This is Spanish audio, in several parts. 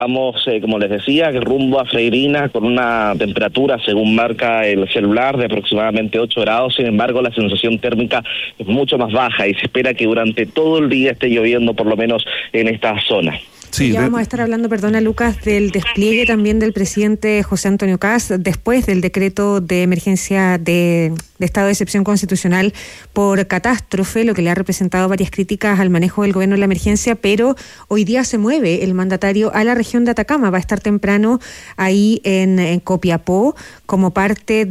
Vamos, como les decía, rumbo a Freirina con una temperatura, según marca el celular, de aproximadamente 8 grados. Sin embargo, la sensación térmica es mucho más baja y se espera que durante todo el día esté lloviendo, por lo menos en esta zona. Sí, ya vamos a estar hablando, Lucas, del despliegue también del presidente José Antonio Kast después del decreto de emergencia de estado de excepción constitucional por catástrofe, lo que le ha representado varias críticas al manejo del gobierno de la emergencia, pero hoy día se mueve el mandatario a la región de Atacama, va a estar temprano ahí en Copiapó como parte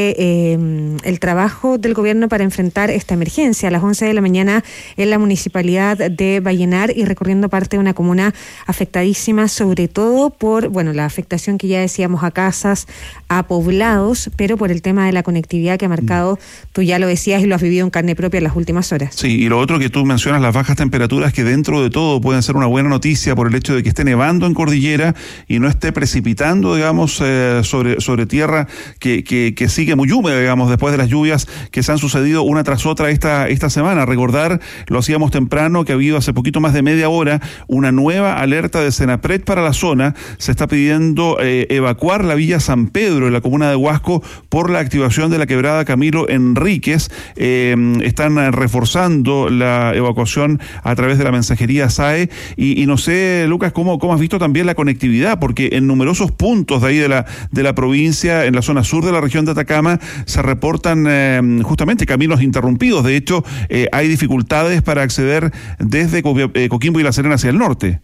de el trabajo del gobierno para enfrentar esta emergencia. A las 11 de la mañana en la municipalidad de Vallenar y recorriendo parte de una comuna afectadísima, sobre todo por, la afectación que ya decíamos a casas, a poblados, pero por el tema de la conectividad que ha marcado, tú ya lo decías y lo has vivido en carne propia en las últimas horas. Sí, y lo otro que tú mencionas, las bajas temperaturas, que dentro de todo pueden ser una buena noticia por el hecho de que esté nevando en cordillera y no esté precipitando, digamos, sobre tierra que sigue muy húmeda, digamos, después de las lluvias que se han sucedido una tras otra esta semana. Recordar, lo hacíamos temprano, que ha habido hace poquito más de media hora una nueva alerta de Senapred para la zona. Se está pidiendo evacuar la Villa San Pedro en la comuna de Huasco por la activación de la quebrada Camilo Enríquez. Están reforzando la evacuación a través de la mensajería SAE y no sé, Lucas, ¿cómo has visto también la conectividad? Porque en numerosos puntos de ahí de la provincia, en la zona sur de la región de Atacama, se reportan justamente caminos interrumpidos. De hecho, hay dificultades para acceder desde Coquimbo y La Serena hacia el norte.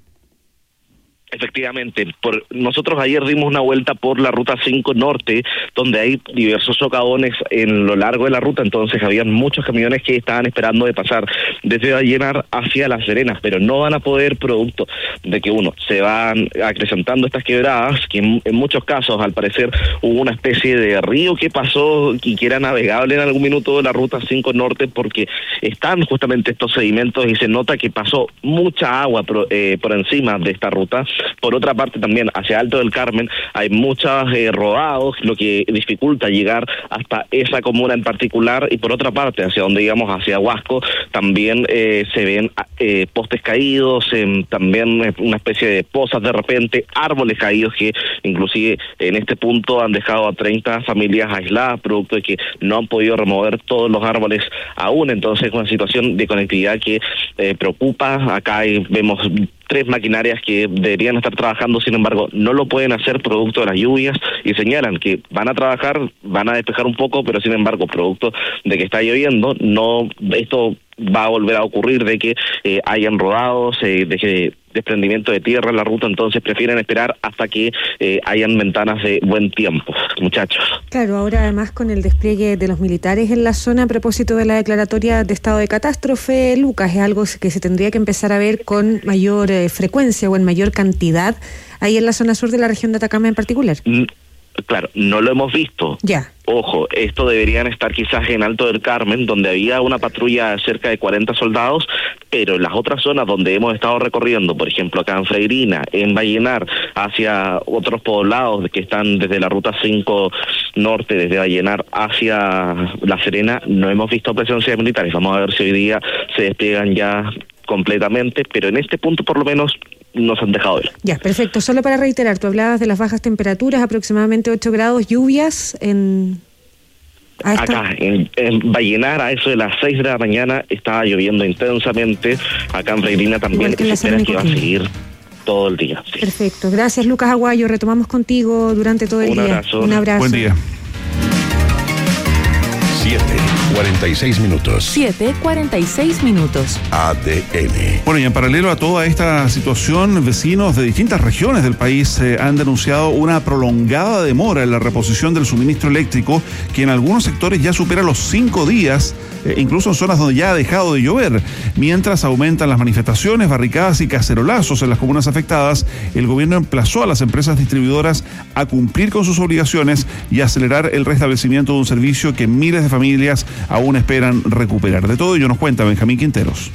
Efectivamente, nosotros ayer dimos una vuelta por la ruta 5 norte, donde hay diversos socavones en lo largo de la ruta, entonces habían muchos camiones que estaban esperando de pasar desde Vallenar hacia La Serena, pero no van a poder, producto de que se van acrecentando estas quebradas, que en muchos casos al parecer hubo una especie de río que pasó y que era navegable en algún minuto de la ruta 5 norte, porque están justamente estos sedimentos y se nota que pasó mucha agua por encima de esta ruta. Por otra parte, también hacia Alto del Carmen hay muchos rodados, lo que dificulta llegar hasta esa comuna en particular, y por otra parte, hacia donde digamos, hacia Huasco, también se ven postes caídos, también una especie de pozas de repente, árboles caídos que inclusive en este punto han dejado a 30 familias aisladas, producto de que no han podido remover todos los árboles aún. Entonces es una situación de conectividad que preocupa. Acá vemos 3 maquinarias que deberían estar trabajando, sin embargo, no lo pueden hacer producto de las lluvias, y señalan que van a trabajar, van a despejar un poco, pero sin embargo, producto de que está lloviendo, esto va a volver a ocurrir, de que hayan rodados, de que desprendimiento de tierra en la ruta, entonces prefieren esperar hasta que hayan ventanas de buen tiempo, muchachos. Claro, ahora además con el despliegue de los militares en la zona a propósito de la declaratoria de estado de catástrofe, Lucas, es algo que se tendría que empezar a ver con mayor frecuencia o en mayor cantidad ahí en la zona sur de la región de Atacama en particular. Claro, no lo hemos visto. Ya. Ojo, esto deberían estar quizás en Alto del Carmen, donde había una patrulla de cerca de 40 soldados, pero en las otras zonas donde hemos estado recorriendo, por ejemplo acá en Freirina, en Vallenar, hacia otros poblados que están desde la ruta 5 norte, desde Vallenar hacia La Serena, no hemos visto presencia de militares. Vamos a ver si hoy día se despliegan ya completamente, pero en este punto por lo menos nos han dejado ver. Ya, perfecto. Solo para reiterar, tú hablabas de las bajas temperaturas, aproximadamente 8 grados, lluvias acá en Vallenar a eso de las 6 de la mañana estaba lloviendo intensamente. Acá en Freirina también se espera que va a seguir todo el día. Sí. Perfecto. Gracias, Lucas Aguayo. Retomamos contigo durante todo el día. Un abrazo. Buen día. 7:46 minutos. 7:46 minutos. ADN. Bueno, y en paralelo a toda esta situación, vecinos de distintas regiones del país han denunciado una prolongada demora en la reposición del suministro eléctrico, que en algunos sectores ya supera los 5 días, incluso en zonas donde ya ha dejado de llover. Mientras aumentan las manifestaciones, barricadas y cacerolazos en las comunas afectadas, el gobierno emplazó a las empresas distribuidoras a cumplir con sus obligaciones y acelerar el restablecimiento de un servicio que miles de familias aún esperan recuperar. De todo ello nos cuenta Benjamín Quinteros.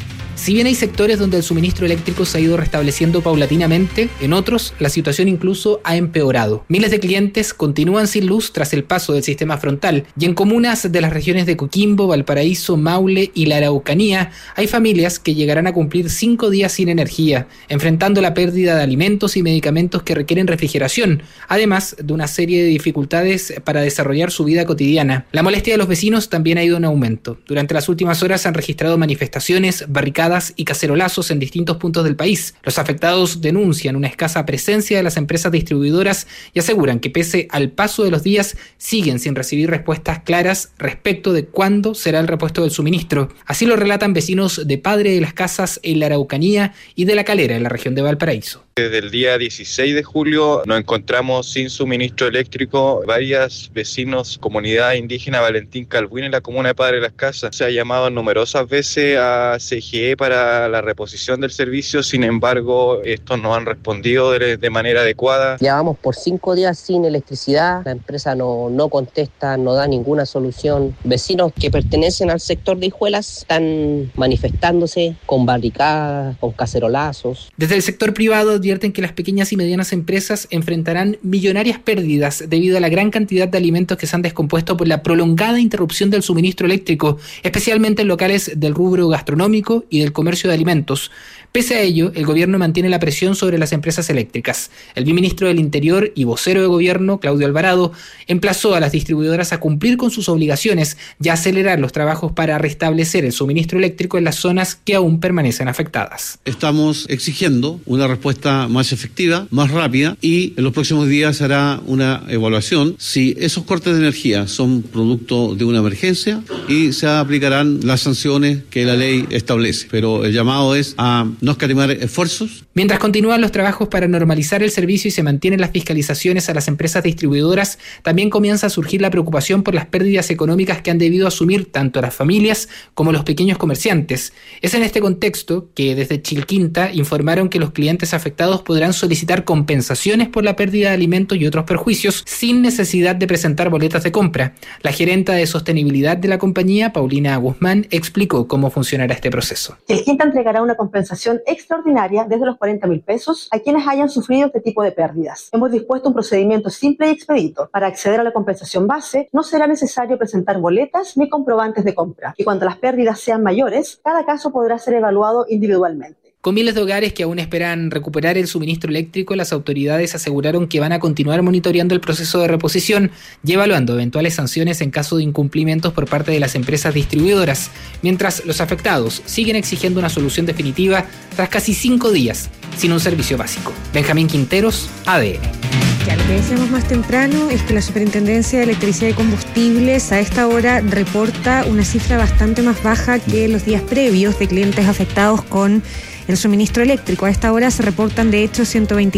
Si bien hay sectores donde el suministro eléctrico se ha ido restableciendo paulatinamente, en otros la situación incluso ha empeorado. Miles de clientes continúan sin luz tras el paso del sistema frontal, y en comunas de las regiones de Coquimbo, Valparaíso, Maule y la Araucanía hay familias que llegarán a cumplir 5 días sin energía, enfrentando la pérdida de alimentos y medicamentos que requieren refrigeración, además de una serie de dificultades para desarrollar su vida cotidiana. La molestia de los vecinos también ha ido en aumento. Durante las últimas horas se han registrado manifestaciones, barricadas y cacerolazos en distintos puntos del país. Los afectados denuncian una escasa presencia de las empresas distribuidoras y aseguran que pese al paso de los días siguen sin recibir respuestas claras respecto de cuándo será el repuesto del suministro. Así lo relatan vecinos de Padre de las Casas en la Araucanía y de La Calera en la región de Valparaíso. Desde el día 16 de julio nos encontramos sin suministro eléctrico. Varios vecinos, comunidad indígena Valentín Calbuín en la comuna de Padre de las Casas. Se ha llamado numerosas veces a CGE para la reposición del servicio, sin embargo, estos no han respondido de manera adecuada. Llevamos por 5 días sin electricidad, la empresa no contesta, no da ninguna solución. Vecinos que pertenecen al sector de Hijuelas están manifestándose con barricadas, con cacerolazos. Desde el sector privado advierten que las pequeñas y medianas empresas enfrentarán millonarias pérdidas debido a la gran cantidad de alimentos que se han descompuesto por la prolongada interrupción del suministro eléctrico, especialmente en locales del rubro gastronómico y del comercio de alimentos. Pese a ello, el gobierno mantiene la presión sobre las empresas eléctricas. El viceministro del Interior y vocero de gobierno, Claudio Alvarado, emplazó a las distribuidoras a cumplir con sus obligaciones y a acelerar los trabajos para restablecer el suministro eléctrico en las zonas que aún permanecen afectadas. Estamos exigiendo una respuesta más efectiva, más rápida, y en los próximos días se hará una evaluación si esos cortes de energía son producto de una emergencia y se aplicarán las sanciones que la ley establece. Pero el llamado es a no escatimar esfuerzos. Mientras continúan los trabajos para normalizar el servicio y se mantienen las fiscalizaciones a las empresas distribuidoras, también comienza a surgir la preocupación por las pérdidas económicas que han debido asumir tanto las familias como los pequeños comerciantes. Es en este contexto que desde Chilquinta informaron que los clientes afectados podrán solicitar compensaciones por la pérdida de alimentos y otros perjuicios sin necesidad de presentar boletas de compra. La gerenta de sostenibilidad de la compañía, Paulina Guzmán, explicó cómo funcionará este proceso. Chilquinta entregará una compensación extraordinaria desde los 40.000 pesos a quienes hayan sufrido este tipo de pérdidas. Hemos dispuesto un procedimiento simple y expedito. Para acceder a la compensación base no será necesario presentar boletas ni comprobantes de compra, y cuando las pérdidas sean mayores, cada caso podrá ser evaluado individualmente. Con miles de hogares que aún esperan recuperar el suministro eléctrico, las autoridades aseguraron que van a continuar monitoreando el proceso de reposición y evaluando eventuales sanciones en caso de incumplimientos por parte de las empresas distribuidoras, mientras los afectados siguen exigiendo una solución definitiva tras casi 5 días sin un servicio básico. Benjamín Quinteros, ADN. Ya, lo que decíamos más temprano es que la Superintendencia de Electricidad y Combustibles a esta hora reporta una cifra bastante más baja que los días previos de clientes afectados con el suministro eléctrico. A esta hora se reportan de hecho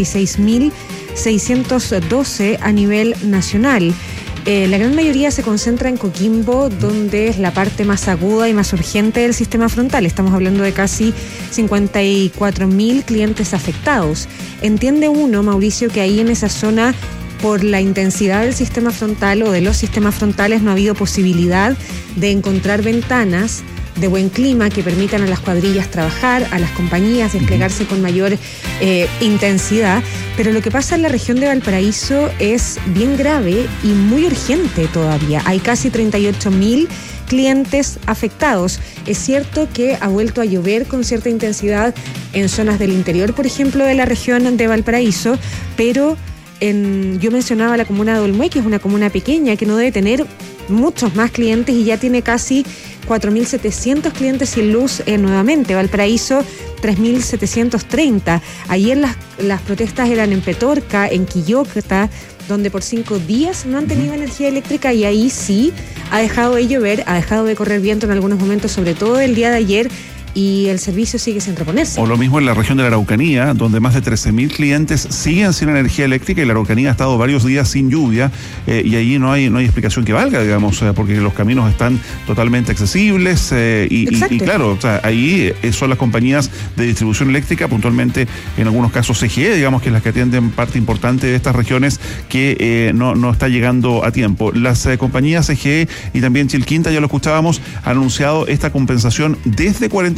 126.612 a nivel nacional. La gran mayoría se concentra en Coquimbo, donde es la parte más aguda y más urgente del sistema frontal. Estamos hablando de casi 54.000 clientes afectados. Entiende uno, Mauricio, que ahí en esa zona, por la intensidad del sistema frontal o de los sistemas frontales, no ha habido posibilidad de encontrar ventanas de buen clima que permitan a las cuadrillas trabajar, a las compañías desplegarse con mayor intensidad. Pero lo que pasa en la región de Valparaíso es bien grave y muy urgente todavía. Hay casi 38.000 clientes afectados. Es cierto que ha vuelto a llover con cierta intensidad en zonas del interior, por ejemplo, de la región de Valparaíso, pero yo mencionaba la comuna de Olmué, que es una comuna pequeña que no debe tener muchos más clientes y ya tiene casi 4.700 clientes sin luz nuevamente. Valparaíso, 3.730. Ayer las protestas eran en Petorca, en Quillota, donde por 5 días no han tenido energía eléctrica, y ahí sí ha dejado de llover, ha dejado de correr viento en algunos momentos, sobre todo el día de ayer, y el servicio sigue sin reponerse. O lo mismo en la región de la Araucanía, donde más de 13.000 clientes siguen sin energía eléctrica, y la Araucanía ha estado varios días sin lluvia, y allí no hay explicación que valga, digamos, porque los caminos están totalmente accesibles, y claro, o sea, ahí son las compañías de distribución eléctrica, puntualmente en algunos casos CGE, digamos, que es las que atienden parte importante de estas regiones, que no está llegando a tiempo. Las compañías CGE y también Chilquinta, ya lo escuchábamos, han anunciado esta compensación desde 40.000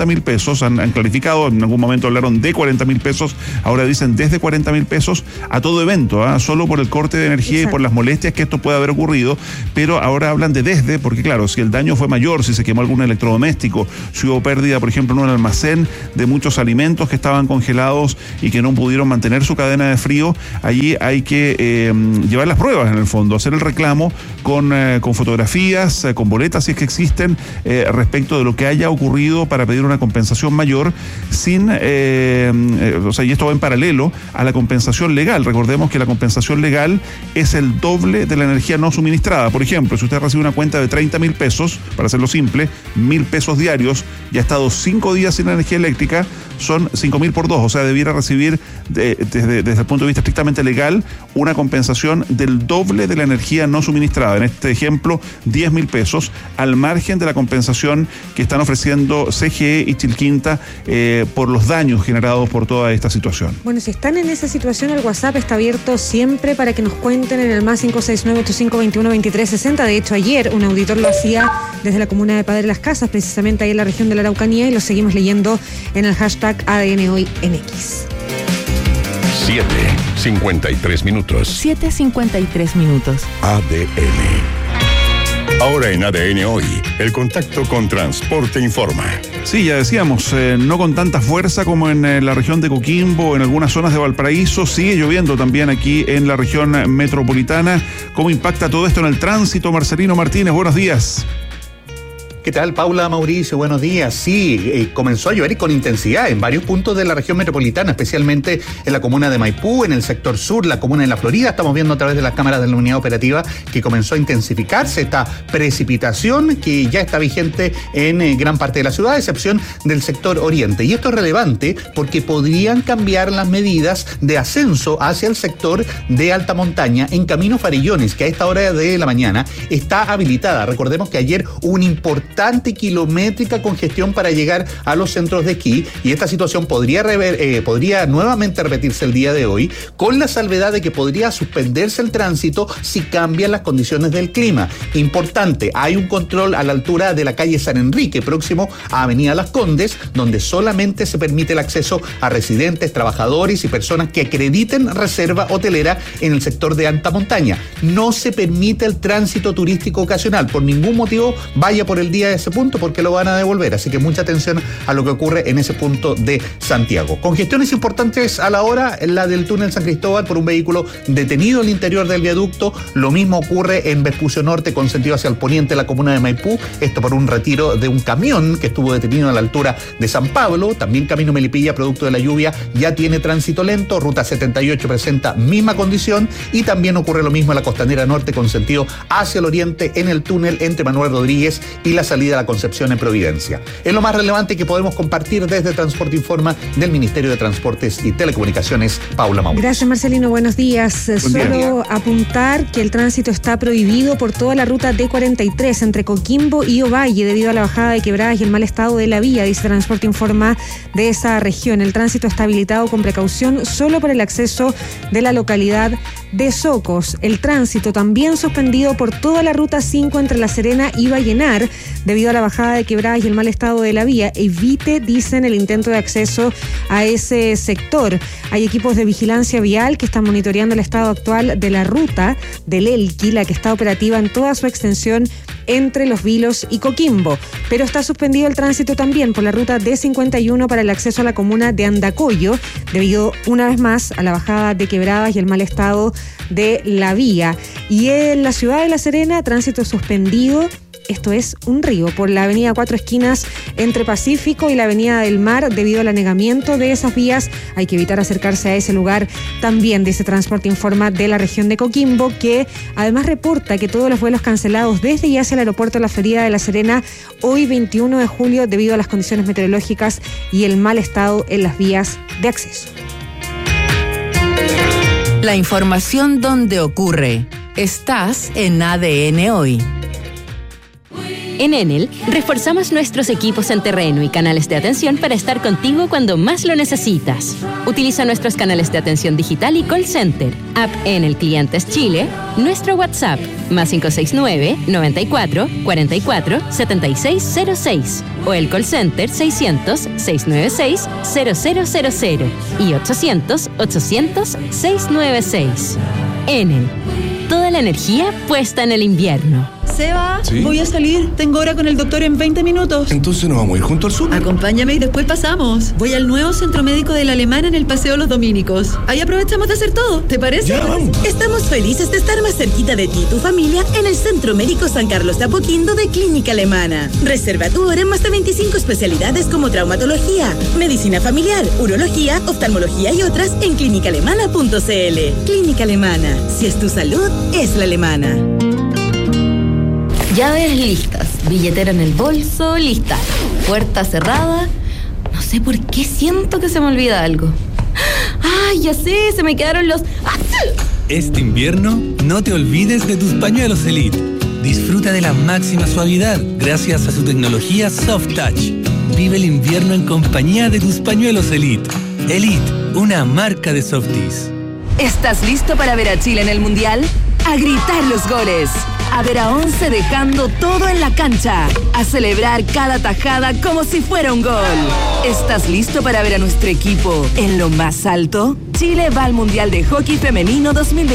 40.000 pesos, han clarificado, en algún momento hablaron de 40.000 pesos, ahora dicen desde 40.000 pesos a todo evento, solo por el corte de energía. Exacto. Y por las molestias que esto puede haber ocurrido, pero ahora hablan de desde, porque claro, si el daño fue mayor, si se quemó algún electrodoméstico, si hubo pérdida, por ejemplo, en un almacén de muchos alimentos que estaban congelados y que no pudieron mantener su cadena de frío, allí hay que llevar las pruebas en el fondo, hacer el reclamo con fotografías, con boletas si es que existen, respecto de lo que haya ocurrido para pedir una compensación mayor sin, y esto va en paralelo a la compensación legal. Recordemos que la compensación legal es el doble de la energía no suministrada. Por ejemplo, si usted recibe una cuenta de 30.000 pesos, para hacerlo simple, 1.000 pesos diarios, y ha estado 5 días sin energía eléctrica, son 5.000 por 2, o sea, debiera recibir desde el punto de vista estrictamente legal una compensación del doble de la energía no suministrada. En este ejemplo, 10.000 pesos, al margen de la compensación que están ofreciendo CGE y Chilquinta por los daños generados por toda esta situación. Bueno, si están en esa situación, el WhatsApp está abierto siempre para que nos cuenten en el más 569-8521-2360. De hecho, ayer un auditor lo hacía desde la comuna de Padre Las Casas, precisamente ahí en la región de la Araucanía, y lo seguimos leyendo en el hashtag ADN Hoy en X. 7:53 minutos. 7:53 minutos. ADN. Ahora en ADN Hoy, el contacto con Transporte Informa. Sí, ya decíamos, no con tanta fuerza como en la región de Coquimbo, en algunas zonas de Valparaíso. Sigue lloviendo también aquí en la región metropolitana. ¿Cómo impacta todo esto en el tránsito? Marcelino Martínez, buenos días. ¿Qué tal, Paula, Mauricio? Buenos días. Sí, comenzó a llover y con intensidad en varios puntos de la región metropolitana, especialmente en la comuna de Maipú, en el sector sur, la comuna de La Florida. Estamos viendo a través de las cámaras de la unidad operativa que comenzó a intensificarse esta precipitación que ya está vigente en gran parte de la ciudad, a excepción del sector oriente. Y esto es relevante porque podrían cambiar las medidas de ascenso hacia el sector de alta montaña en Camino Farellones, que a esta hora de la mañana está habilitada. Recordemos que ayer hubo un importante kilométrica congestión para llegar a los centros de esquí, y esta situación podría nuevamente repetirse el día de hoy, con la salvedad de que podría suspenderse el tránsito si cambian las condiciones del clima. Importante, hay un control a la altura de la calle San Enrique, próximo a Avenida Las Condes, donde solamente se permite el acceso a residentes, trabajadores y personas que acrediten reserva hotelera en el sector de alta montaña. No se permite el tránsito turístico ocasional. Por ningún motivo vaya por el día de ese punto, porque lo van a devolver, así que mucha atención a lo que ocurre en ese punto de Santiago. Congestiones importantes a la hora, la del túnel San Cristóbal por un vehículo detenido al interior del viaducto. Lo mismo ocurre en Vespucio Norte con sentido hacia el poniente, la comuna de Maipú, esto por un retiro de un camión que estuvo detenido a la altura de San Pablo. También Camino Melipilla, producto de la lluvia, ya tiene tránsito lento. Ruta 78 presenta misma condición, y también ocurre lo mismo en la Costanera Norte con sentido hacia el oriente en el túnel entre Manuel Rodríguez y la salida a la Concepción en Providencia. Es lo más relevante que podemos compartir desde Transporte Informa del Ministerio de Transportes y Telecomunicaciones, Paula Mauricio. Gracias, Marcelino, buenos días. Solo apuntar que el tránsito está prohibido por toda la ruta D43 entre Coquimbo y Ovalle debido a la bajada de quebradas y el mal estado de la vía, dice Transporte Informa de esa región. El tránsito está habilitado con precaución solo por el acceso de la localidad de Socos. El tránsito también suspendido por toda la ruta 5 entre La Serena y Vallenar debido a la bajada de quebradas y el mal estado de la vía. Evite, dicen, el intento de acceso a ese sector. Hay equipos de vigilancia vial que están monitoreando el estado actual de la ruta del Elqui, la que está operativa en toda su extensión entre Los Vilos y Coquimbo, pero está suspendido el tránsito también por la ruta D51 para el acceso a la comuna de Andacollo, debido una vez más a la bajada de quebradas y el mal estado de la vía. Y en la ciudad de La Serena, tránsito suspendido, esto es un río, por la avenida Cuatro Esquinas entre Pacífico y la avenida del Mar, debido al anegamiento de esas vías. Hay que evitar acercarse a ese lugar también, dice Transporte Informa de la región de Coquimbo, que además reporta que todos los vuelos cancelados desde y hacia el aeropuerto de la Florida de La Serena hoy 21 de julio debido a las condiciones meteorológicas y el mal estado en las vías de acceso. La información donde ocurre. Estás en ADN Hoy. En Enel, reforzamos nuestros equipos en terreno y canales de atención para estar contigo cuando más lo necesitas. Utiliza nuestros canales de atención digital y call center, app Enel Clientes Chile, nuestro WhatsApp, +569 94 44 7606 o el call center 600 696 0000 y 800 800 696. Enel. Toda la energía puesta en el invierno. Seba, ¿sí? Voy a salir. Tengo hora con el doctor en 20 minutos. Entonces nos vamos a ir junto al sur. Acompáñame y después pasamos. Voy al nuevo centro médico de la Alemana en el Paseo Los Dominicos. Ahí aprovechamos de hacer todo. ¿Te parece? Ya, vamos. Estamos felices de estar más cerquita de ti y tu familia en el Centro Médico San Carlos de Apoquindo de Clínica Alemana. Reserva tu hora en más de 25 especialidades como traumatología, medicina familiar, urología, oftalmología y otras en clínicaalemana.cl. Clínica Alemana. Si es tu salud, es la alemana. Llaves listas, billetera en el bolso, lista. Puerta cerrada. No sé por qué siento que se me olvida algo. ¡Ay, ya sé! Se me quedaron los... Este invierno, no te olvides de tus pañuelos Elite. Disfruta de la máxima suavidad gracias a su tecnología Soft Touch. Vive el invierno en compañía de tus pañuelos Elite. Elite, una marca de Softies. ¿Estás listo para ver a Chile en el Mundial? A gritar los goles. A ver a 11 dejando todo en la cancha. A celebrar cada tajada como si fuera un gol. ¿Estás listo para ver a nuestro equipo en lo más alto? Chile va al Mundial de Hockey Femenino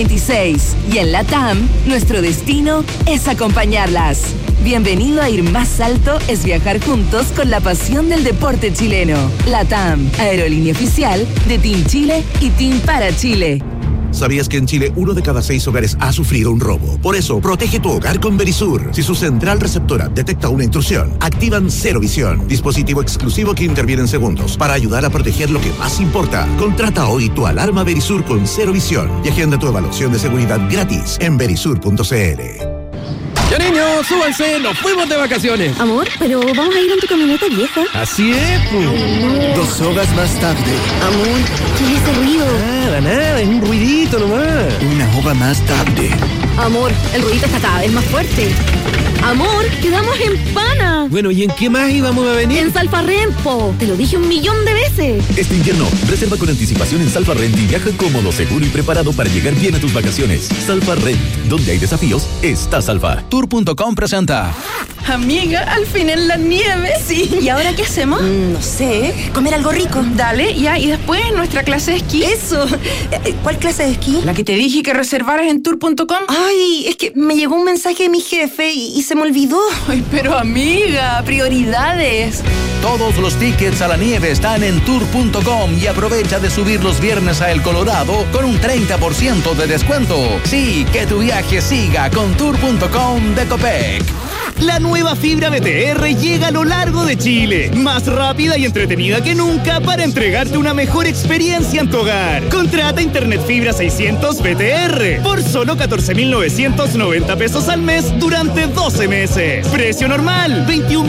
2026. Y en la TAM, nuestro destino es acompañarlas. Bienvenido a Ir Más Alto es viajar juntos con la pasión del deporte chileno. La TAM, aerolínea oficial de Team Chile y Team para Chile. ¿Sabías que en Chile 1 de cada 6 hogares ha sufrido un robo? Por eso, protege tu hogar con Verisur. Si su central receptora detecta una intrusión, activan Cero Visión, dispositivo exclusivo que interviene en segundos para ayudar a proteger lo que más importa. Contrata hoy tu alarma Verisur con Cero Visión y agenda tu evaluación de seguridad gratis en verisur.cl. Ya niños, súbanse, nos fuimos de vacaciones. Amor, pero vamos a ir en tu camioneta vieja. Así es, pues. 2 horas más tarde. Amor, ¿qué es ese ruido? Nada, es un ruidito nomás. 1 hora más tarde. Amor, el ruidito está cada vez más fuerte. Amor, quedamos en Pana. Bueno, ¿y en qué más íbamos a venir? En Salfarrempo. Te lo dije 1.000.000 de veces. Este invierno, reserva con anticipación en Salfarrent y viaja cómodo, seguro y preparado para llegar bien a tus vacaciones. Salfarrent, donde hay desafíos, está Salfa. Tour.com presenta. Amiga, al fin en la nieve. Sí. ¿Y ahora qué hacemos? No sé, comer algo rico. Dale, ya, y después nuestra clase de esquí. Eso. ¿Cuál clase de esquí? La que te dije que reservaras en tour.com. Ay, es que me llegó un mensaje de mi jefe y se me olvidó. Ay, pero amiga, prioridades. Todos los tickets a la nieve están en Tour.com y aprovecha de subir los viernes a El Colorado con un 30% de descuento. Sí, que tu viaje siga con Tour.com de Copec. La nueva fibra BTR llega a lo largo de Chile, más rápida y entretenida que nunca para entregarte una mejor experiencia en tu hogar. Contrata Internet Fibra 600 BTR por solo 14.990 pesos al mes durante 12 meses. Precio normal,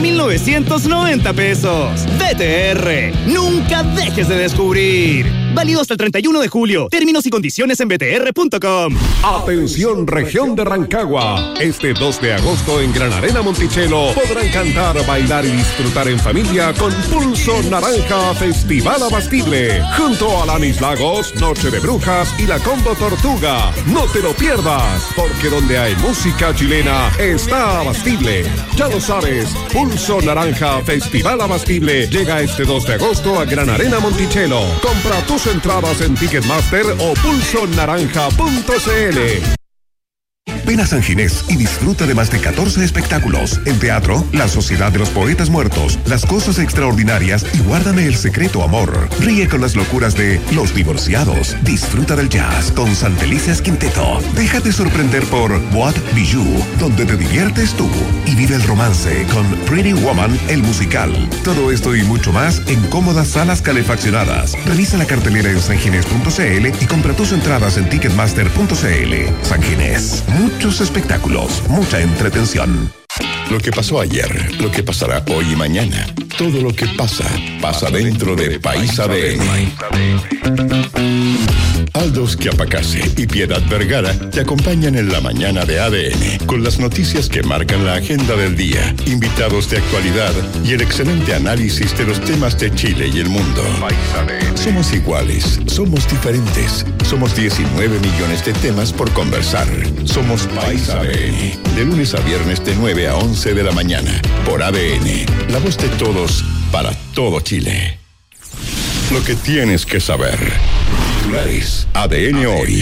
21.990 pesos. BTR, nunca dejes de descubrir. Válido hasta el 31 de julio. Términos y condiciones en btr.com. Atención, región de Rancagua. Este 2 de agosto en Gran Arena Monticello podrán cantar, bailar y disfrutar en familia con Pulso Naranja Festival Abastible. Junto a Lanis Lagos, Noche de Brujas y la Combo Tortuga. No te lo pierdas, porque donde hay música chilena está Abastible. Ya lo sabes, Pulso Naranja Festival Abastible llega este 2 de agosto a Gran Arena Monticello. Compra tus entradas en Ticketmaster o pulsonaranja.cl. Ven a San Ginés y disfruta de más de 14 espectáculos. En teatro, La Sociedad de los Poetas Muertos, Las Cosas Extraordinarias y Guárdame el Secreto Amor. Ríe con las locuras de Los Divorciados. Disfruta del jazz con Santelices Quinteto. Déjate sorprender por Boîte Bijou, donde te diviertes tú. Y vive el romance con Pretty Woman, el musical. Todo esto y mucho más en cómodas salas calefaccionadas. Revisa la cartelera en sanginés.cl y compra tus entradas en ticketmaster.cl. San Ginés. Muchos espectáculos, mucha entretención. Lo que pasó ayer, lo que pasará hoy y mañana. Todo lo que pasa, pasa dentro de País ADN. Aldous Chiapacase y Piedad Vergara te acompañan en la mañana de ADN con las noticias que marcan la agenda del día, invitados de actualidad y el excelente análisis de los temas de Chile y el mundo. Somos iguales, somos diferentes, somos 19 millones de temas por conversar. Somos País ADN, de lunes a viernes de 9 a 11 de la mañana, por ADN, la voz de todos para todo Chile. Lo que tienes que saber. ADN hoy.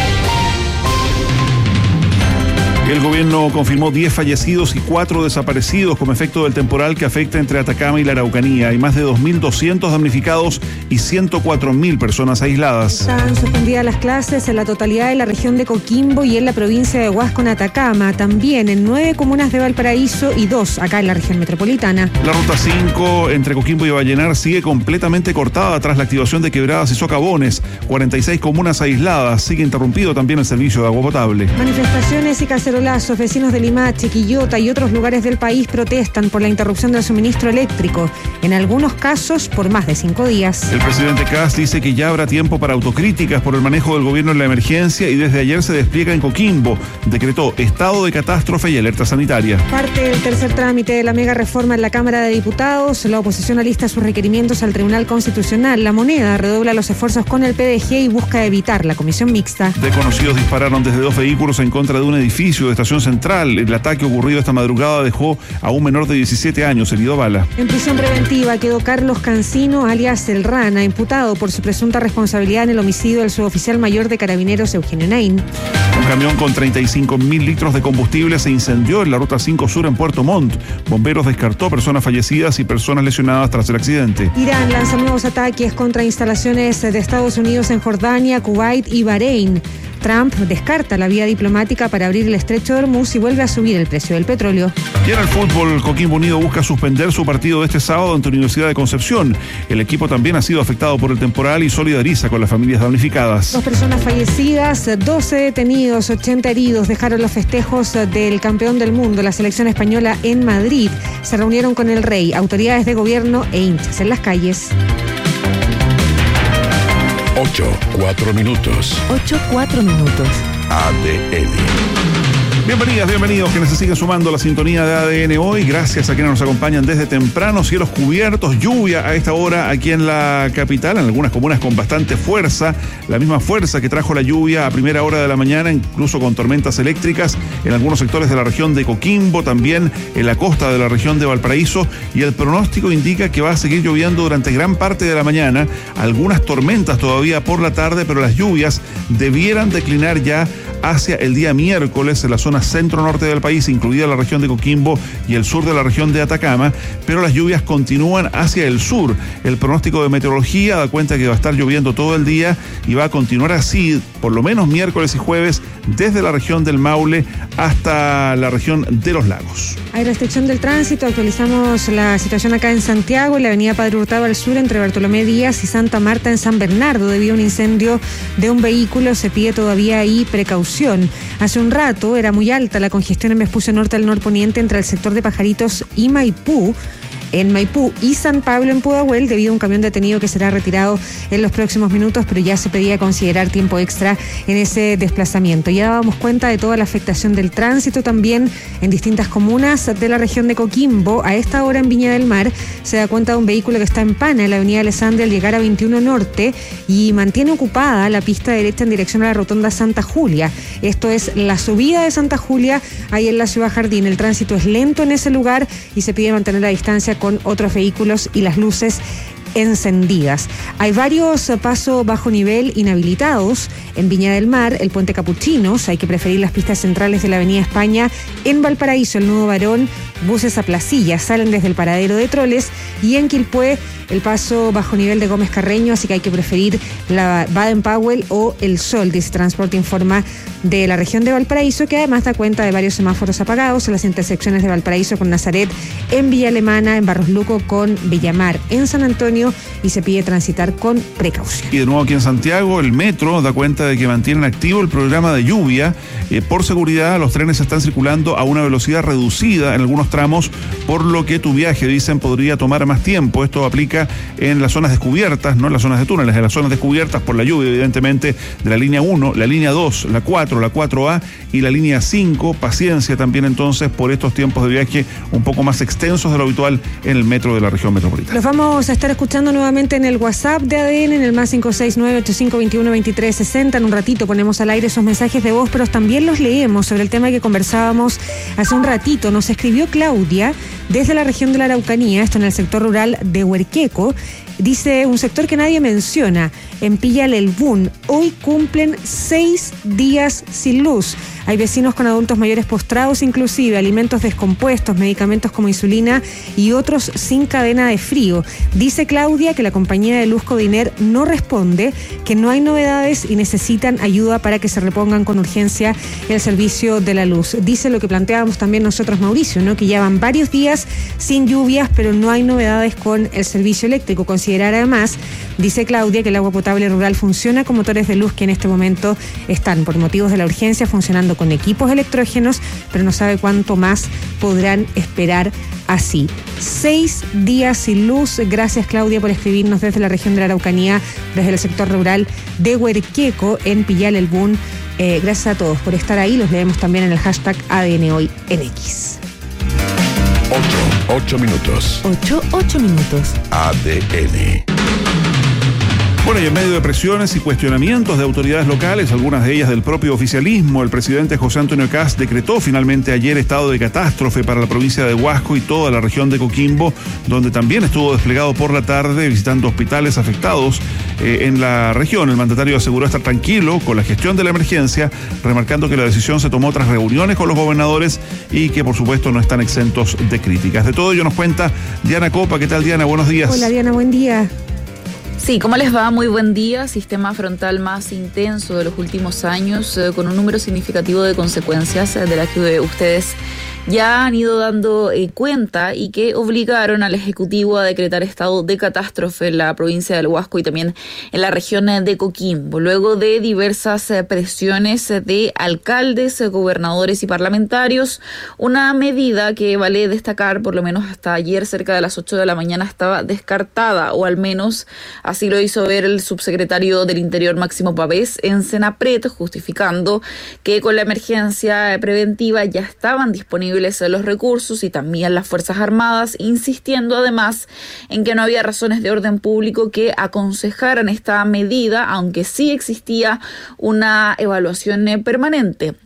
El gobierno confirmó 10 fallecidos y 4 desaparecidos como efecto del temporal que afecta entre Atacama y la Araucanía. Hay más de 2.200 damnificados y 104.000 personas aisladas. Están suspendidas las clases en la totalidad de la región de Coquimbo y en la provincia de Huasco, en Atacama. También en 9 comunas de Valparaíso y 2 acá en la región metropolitana. La ruta 5 entre Coquimbo y Vallenar sigue completamente cortada tras la activación de quebradas y socavones. 46 comunas aisladas. Sigue interrumpido también el servicio de agua potable. Manifestaciones y cacerolazos. Vecinos de Limache, Quillota y otros lugares del país protestan por la interrupción del suministro eléctrico, en algunos casos por más de 5 días. El presidente Kast dice que ya habrá tiempo para autocríticas por el manejo del gobierno en la emergencia y desde ayer se despliega en Coquimbo. Decretó estado de catástrofe y alerta sanitaria. Parte del tercer trámite de la mega reforma en la Cámara de Diputados. La oposición alista sus requerimientos al Tribunal Constitucional. La Moneda redobla los esfuerzos con el PDG y busca evitar la comisión mixta. Desconocidos dispararon desde 2 vehículos en contra de un edificio de Estación Central. El ataque ocurrido esta madrugada dejó a un menor de 17 años herido a bala. En prisión preventiva quedó Carlos Cancino, alias El Rana, imputado por su presunta responsabilidad en el homicidio del suboficial mayor de Carabineros Eugenio Nain. Un camión con 35.000 litros de combustible se incendió en la Ruta 5 Sur en Puerto Montt. Bomberos descartó personas fallecidas y personas lesionadas tras el accidente. Irán lanza nuevos ataques contra instalaciones de Estados Unidos en Jordania, Kuwait y Bahrein. Trump descarta la vía diplomática para abrir el estrecho de Hormuz y vuelve a subir el precio del petróleo. Y en el fútbol, Coquimbo Unido busca suspender su partido de este sábado ante Universidad de Concepción. El equipo también ha sido afectado por el temporal y solidariza con las familias damnificadas. 2 personas fallecidas, 12 detenidos, 80 heridos dejaron los festejos del campeón del mundo, la selección española, en Madrid. Se reunieron con el rey, autoridades de gobierno e hinchas en las calles. 8:04 minutos. 8:04 minutos. ADN. Bienvenidos quienes se siguen sumando a la sintonía de ADN hoy. Gracias a quienes nos acompañan desde temprano. Cielos cubiertos, lluvia a esta hora aquí en la capital, en algunas comunas con bastante fuerza, la misma fuerza que trajo la lluvia a primera hora de la mañana, incluso con tormentas eléctricas en algunos sectores de la región de Coquimbo, también en la costa de la región de Valparaíso, y el pronóstico indica que va a seguir lloviendo durante gran parte de la mañana, algunas tormentas todavía por la tarde, pero las lluvias debieran declinar ya hacia el día miércoles en la zona centro-norte del país, incluida la región de Coquimbo y el sur de la región de Atacama, pero las lluvias continúan hacia el sur. El pronóstico de meteorología da cuenta que va a estar lloviendo todo el día y va a continuar así, por lo menos miércoles y jueves, desde la región del Maule hasta la región de los lagos. Hay restricción del tránsito. Actualizamos la situación acá en Santiago, en la avenida Padre Hurtado al sur, entre Bartolomé Díaz y Santa Marta en San Bernardo, debido a un incendio de un vehículo. Se pide todavía ahí precaución. Hace un rato era muy alta la congestión en Vespucio Norte al norponiente entre el sector de Pajaritos y Maipú, en Maipú y San Pablo en Pudahuel, debido a un camión detenido que será retirado en los próximos minutos, pero ya se pedía considerar tiempo extra en ese desplazamiento. Ya dábamos cuenta de toda la afectación del tránsito también en distintas comunas de la región de Coquimbo. A esta hora en Viña del Mar se da cuenta de un vehículo que está en pana en la avenida Alessandria al llegar a 21 Norte y mantiene ocupada la pista derecha en dirección a la rotonda Santa Julia. Esto es la subida de Santa Julia ahí en la Ciudad Jardín. El tránsito es lento en ese lugar y se pide mantener la distancia con otros vehículos y las luces encendidas. Hay varios pasos bajo nivel inhabilitados en Viña del Mar, el puente Capuchinos. Hay que preferir las pistas centrales de la avenida España. En Valparaíso, el nudo Barón, buses a Placilla salen desde el paradero de Troles, y en Quilpué el paso bajo nivel de Gómez Carreño, así que hay que preferir la Baden-Powell o el Sol. Dice Transporte informa de la región de Valparaíso, que además da cuenta de varios semáforos apagados en las intersecciones de Valparaíso con Nazaret, en Villa Alemana, en Barros Luco con Villamar, en San Antonio, y se pide transitar con precaución. Y de nuevo aquí en Santiago, el metro da cuenta de que mantienen activo el programa de lluvia. Por seguridad, los trenes están circulando a una velocidad reducida en algunos tramos, por lo que tu viaje, dicen, podría tomar más tiempo. Esto aplica en las zonas descubiertas, no en las zonas de túneles, en las zonas descubiertas por la lluvia, evidentemente, de la línea 1, la línea 2, la 4, la 4A y la línea 5. Paciencia también entonces por estos tiempos de viaje un poco más extensos de lo habitual en el metro de la región metropolitana. Los vamos a estar escuchando nuevamente en el WhatsApp de ADN, en el más 569-8521-2360. En un ratito ponemos al aire esos mensajes de voz, pero también los leemos sobre el tema que conversábamos hace un ratito. Nos escribió Claudia desde la región de la Araucanía, esto en el sector rural de Huerqueco. Dice, un sector que nadie menciona, en Pillalelbún, hoy cumplen 6 días sin luz. Hay vecinos con adultos mayores postrados, inclusive alimentos descompuestos, medicamentos como insulina y otros sin cadena de frío. Dice Claudia que la compañía de luz Codiner no responde, que no hay novedades y necesitan ayuda para que se repongan con urgencia el servicio de la luz. Dice lo que planteábamos también nosotros, Mauricio, ¿no? Que llevan varios días sin lluvias, pero no hay novedades con el servicio eléctrico. Considerar además, dice Claudia, que el agua potable rural funciona con motores de luz que en este momento están, por motivos de la urgencia, funcionando con equipos electrógenos, pero no sabe cuánto más podrán esperar así. 6 días sin luz. Gracias, Claudia, por escribirnos desde la región de la Araucanía, desde el sector rural de Huerqueco, en Pillalelbún. Gracias a todos por estar ahí. Los leemos también en el hashtag ADN Hoy en X. 8 minutos. 8 minutos. ADN. Bueno, y en medio de presiones y cuestionamientos de autoridades locales, algunas de ellas del propio oficialismo, el presidente José Antonio Kast decretó finalmente ayer estado de catástrofe para la provincia de Huasco y toda la región de Coquimbo, donde también estuvo desplegado por la tarde visitando hospitales afectados en la región. El mandatario aseguró estar tranquilo con la gestión de la emergencia, remarcando que la decisión se tomó tras reuniones con los gobernadores y que por supuesto no están exentos de críticas. De todo ello nos cuenta Diana Copa. ¿Qué tal, Diana? Buenos días. Hola, Diana, buen día. Sí, ¿cómo les va? Muy buen día. Sistema frontal más intenso de los últimos años, con un número significativo de consecuencias de las que ustedes ya han ido dando cuenta y que obligaron al Ejecutivo a decretar estado de catástrofe en la provincia del Huasco y también en la región de Coquimbo, luego de diversas presiones de alcaldes, gobernadores y parlamentarios. Una medida que vale destacar, por lo menos hasta ayer cerca de las 8 de la mañana estaba descartada, o al menos así lo hizo ver el subsecretario del Interior Máximo Pavés en Senapred, justificando que con la emergencia preventiva ya estaban disponibles los recursos y también las Fuerzas Armadas, insistiendo además en que no había razones de orden público que aconsejaran esta medida, aunque sí existía una evaluación permanente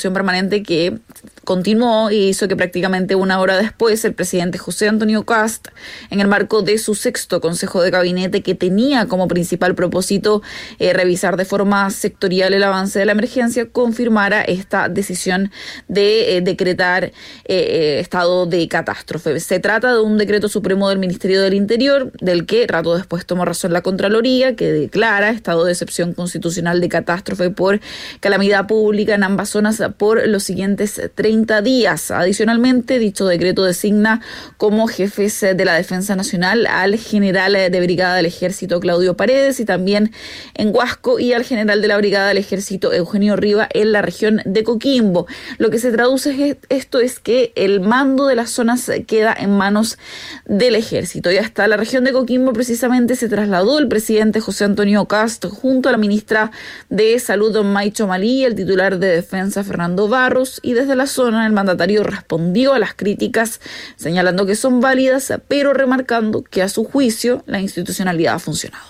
que continuó y hizo que prácticamente una hora después el presidente José Antonio Kast, en el marco de su 6º Consejo de Gabinete, que tenía como principal propósito revisar de forma sectorial el avance de la emergencia, confirmara esta decisión de decretar estado de catástrofe. Se trata de un decreto supremo del Ministerio del Interior, del que rato después tomó razón la Contraloría, que declara estado de excepción constitucional de catástrofe por calamidad pública en ambas zonas por los siguientes 30 días. Adicionalmente, dicho decreto designa como jefes de la Defensa Nacional al general de brigada del Ejército Claudio Paredes, y también en Huasco, y al general de la brigada del Ejército Eugenio Riva en la región de Coquimbo. Lo que se traduce esto es que el mando de las zonas queda en manos del Ejército, y hasta la región de Coquimbo precisamente se trasladó el presidente José Antonio Kast junto a la ministra de Salud Maicho Malí, el titular de Defensa Fernando Barros, y desde la zona el mandatario respondió a las críticas señalando que son válidas, pero remarcando que a su juicio la institucionalidad ha funcionado.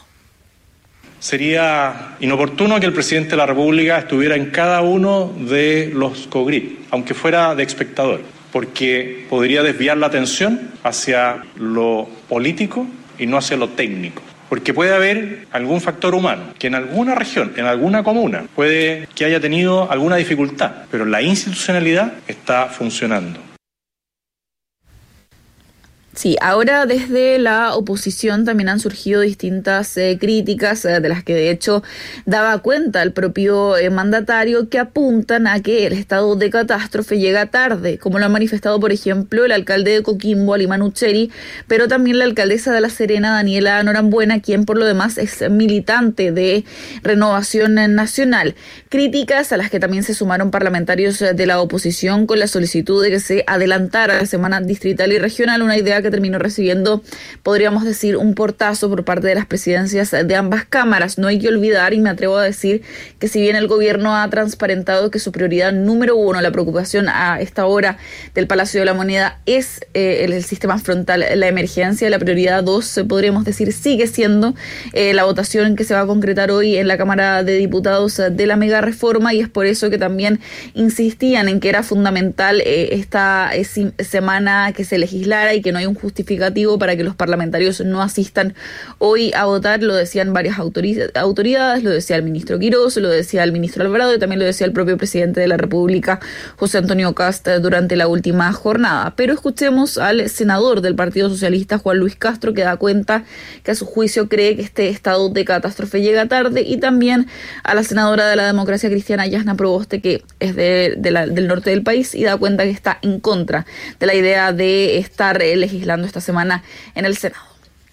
Sería inoportuno que el presidente de la República estuviera en cada uno de los COGRIP, aunque fuera de espectador, porque podría desviar la atención hacia lo político y no hacia lo técnico. Porque puede haber algún factor humano que en alguna región, en alguna comuna, puede que haya tenido alguna dificultad, pero la institucionalidad está funcionando. Sí, ahora desde la oposición también han surgido distintas críticas, de las que de hecho daba cuenta el propio mandatario, que apuntan a que el estado de catástrofe llega tarde, como lo ha manifestado, por ejemplo, el alcalde de Coquimbo, Alimán Ucheri, pero también la alcaldesa de La Serena, Daniela Norambuena, quien por lo demás es militante de Renovación Nacional. Críticas a las que también se sumaron parlamentarios de la oposición con la solicitud de que se adelantara la semana distrital y regional, una idea que terminó recibiendo, podríamos decir, un portazo por parte de las presidencias de ambas cámaras. No hay que olvidar, y me atrevo a decir, que si bien el gobierno ha transparentado que su prioridad número uno, la preocupación a esta hora del Palacio de la Moneda, es el sistema frontal, la emergencia, la prioridad 2, podríamos decir, sigue siendo la votación que se va a concretar hoy en la Cámara de Diputados de la mega reforma, y es por eso que también insistían en que era fundamental esta semana que se legislara y que no hay un justificativo para que los parlamentarios no asistan hoy a votar. Lo decían varias autoridades, lo decía el ministro Quirós, lo decía el ministro Alvarado y también lo decía el propio presidente de la República, José Antonio Kast, durante la última jornada. Pero escuchemos al senador del Partido Socialista, Juan Luis Castro, que da cuenta que a su juicio cree que este estado de catástrofe llega tarde, y también a la senadora de la Democracia Cristiana, Yasna Proboste, que es del norte del país, y da cuenta que está en contra de la idea de estar legislando esta semana en el Senado.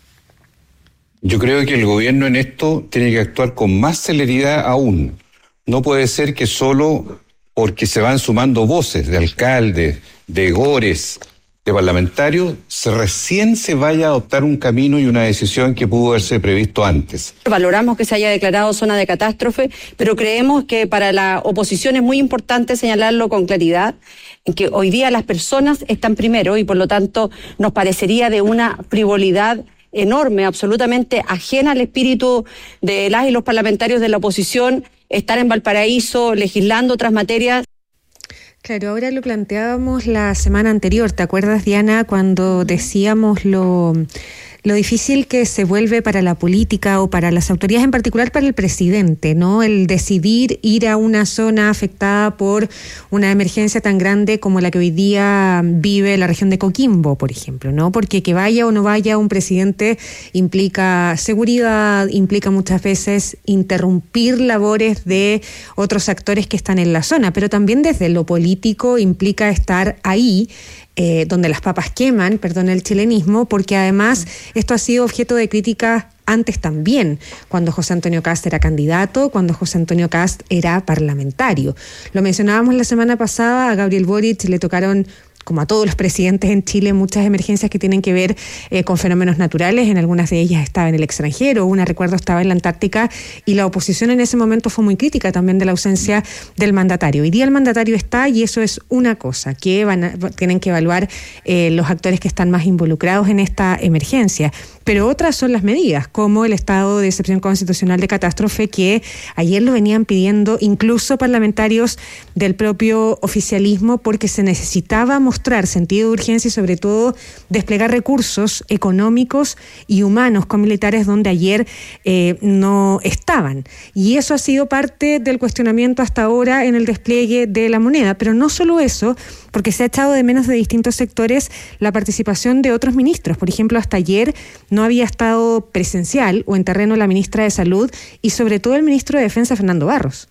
Yo creo que el gobierno en esto tiene que actuar con más celeridad aún. No puede ser que solo porque se van sumando voces de alcaldes, de gores, de parlamentarios, recién se vaya a adoptar un camino y una decisión que pudo haberse previsto antes. Valoramos que se haya declarado zona de catástrofe, pero creemos que para la oposición es muy importante señalarlo con claridad, en que hoy día las personas están primero y por lo tanto nos parecería de una frivolidad enorme, absolutamente ajena al espíritu de las y los parlamentarios de la oposición, estar en Valparaíso legislando otras materias. Claro, ahora lo planteábamos la semana anterior, ¿te acuerdas, Diana, cuando decíamos lo difícil que se vuelve para la política o para las autoridades, en particular para el presidente, ¿no? El decidir ir a una zona afectada por una emergencia tan grande como la que hoy día vive la región de Coquimbo, por ejemplo, ¿no? Porque que vaya o no vaya un presidente implica seguridad, implica muchas veces interrumpir labores de otros actores que están en la zona, pero también desde lo político implica estar ahí, donde las papas queman, perdón el chilenismo, porque además esto ha sido objeto de críticas antes también, cuando José Antonio Kast era candidato, cuando José Antonio Kast era parlamentario. Lo mencionábamos la semana pasada, a Gabriel Boric le tocaron, como a todos los presidentes en Chile, muchas emergencias que tienen que ver con fenómenos naturales. En algunas de ellas estaba en el extranjero, una, recuerdo, estaba en la Antártica, y la oposición en ese momento fue muy crítica también de la ausencia del mandatario. Hoy día el mandatario está, y eso es una cosa que tienen que evaluar los actores que están más involucrados en esta emergencia. Pero otras son las medidas, como el estado de excepción constitucional de catástrofe, que ayer lo venían pidiendo incluso parlamentarios del propio oficialismo, porque se necesitaba mostrar sentido de urgencia y sobre todo desplegar recursos económicos y humanos con militares donde ayer no estaban. Y eso ha sido parte del cuestionamiento hasta ahora en el despliegue de la moneda. Pero no solo eso, porque se ha echado de menos de distintos sectores la participación de otros ministros. Por ejemplo, hasta ayer no había estado presencial o en terreno la ministra de Salud y sobre todo el ministro de Defensa, Fernando Barros.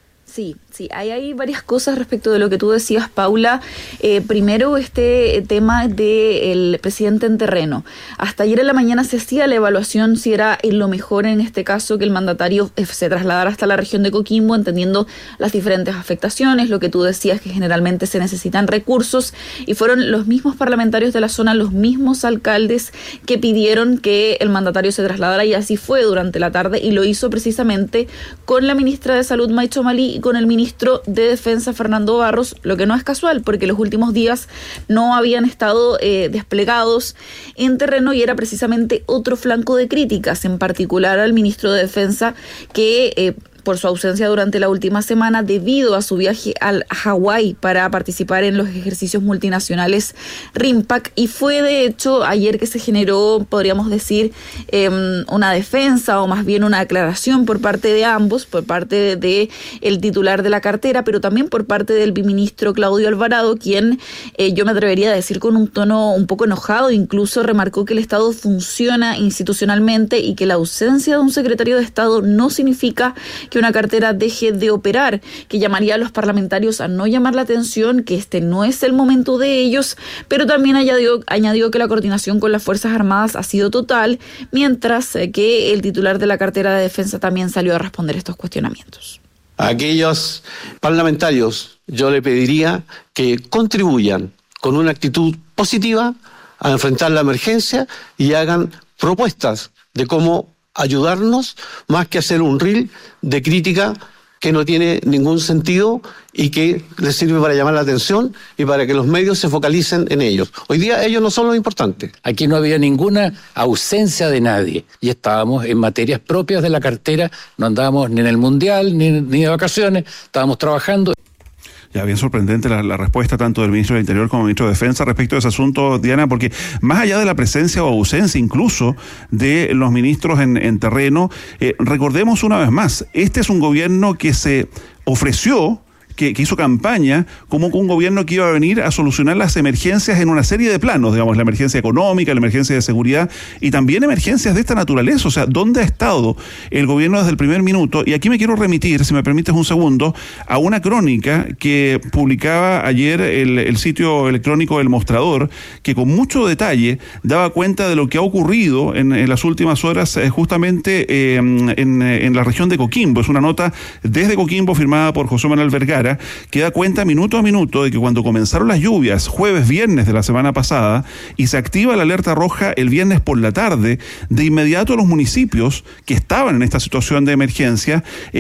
Sí, hay varias cosas respecto de lo que tú decías, Paula. Primero, este tema del presidente en terreno. Hasta ayer en la mañana se hacía la evaluación si era lo mejor en este caso que el mandatario se trasladara hasta la región de Coquimbo, entendiendo las diferentes afectaciones, lo que tú decías, que generalmente se necesitan recursos, y fueron los mismos parlamentarios de la zona, los mismos alcaldes que pidieron que el mandatario se trasladara, y así fue durante la tarde, y lo hizo precisamente con la ministra de Salud, Maicho Malí, y con el ministro de Defensa, Fernando Barros, lo que no es casual, porque los últimos días no habían estado desplegados en terreno, y era precisamente otro flanco de críticas, en particular al ministro de Defensa, que por su ausencia durante la última semana debido a su viaje a Hawái para participar en los ejercicios multinacionales RIMPAC, y fue de hecho ayer que se generó, podríamos decir, una defensa o más bien una aclaración por parte de ambos, por parte de el titular de la cartera, pero también por parte del biministro Claudio Alvarado, quien yo me atrevería a decir con un tono un poco enojado, incluso remarcó que el Estado funciona institucionalmente y que la ausencia de un secretario de Estado no significa que una cartera deje de operar, que llamaría a los parlamentarios a no llamar la atención, que este no es el momento de ellos, pero también añadió que la coordinación con las Fuerzas Armadas ha sido total, mientras que el titular de la cartera de Defensa también salió a responder estos cuestionamientos. A aquellos parlamentarios yo le pediría que contribuyan con una actitud positiva a enfrentar la emergencia y hagan propuestas de cómo ayudarnos, más que hacer un reel de crítica que no tiene ningún sentido y que les sirve para llamar la atención y para que los medios se focalicen en ellos. Hoy día ellos no son los importantes. Aquí no había ninguna ausencia de nadie y estábamos en materias propias de la cartera, no andábamos ni en el Mundial ni de vacaciones, estábamos trabajando. Ya, bien sorprendente la respuesta tanto del ministro del Interior como del ministro de Defensa respecto a ese asunto, Diana, porque más allá de la presencia o ausencia incluso de los ministros en terreno, recordemos una vez más, este es un gobierno que se ofreció, que hizo campaña como un gobierno que iba a venir a solucionar las emergencias en una serie de planos, digamos, la emergencia económica, la emergencia de seguridad y también emergencias de esta naturaleza. O sea, ¿dónde ha estado el gobierno desde el primer minuto? Y aquí me quiero remitir, si me permites un segundo, a una crónica que publicaba ayer el sitio electrónico El Mostrador, que con mucho detalle daba cuenta de lo que ha ocurrido en las últimas horas justamente en la región de Coquimbo. Es una nota desde Coquimbo firmada por José Manuel Vergara, que da cuenta minuto a minuto de que cuando comenzaron las lluvias, jueves, viernes de la semana pasada, y se activa la alerta roja el viernes por la tarde, de inmediato los municipios que estaban en esta situación de emergencia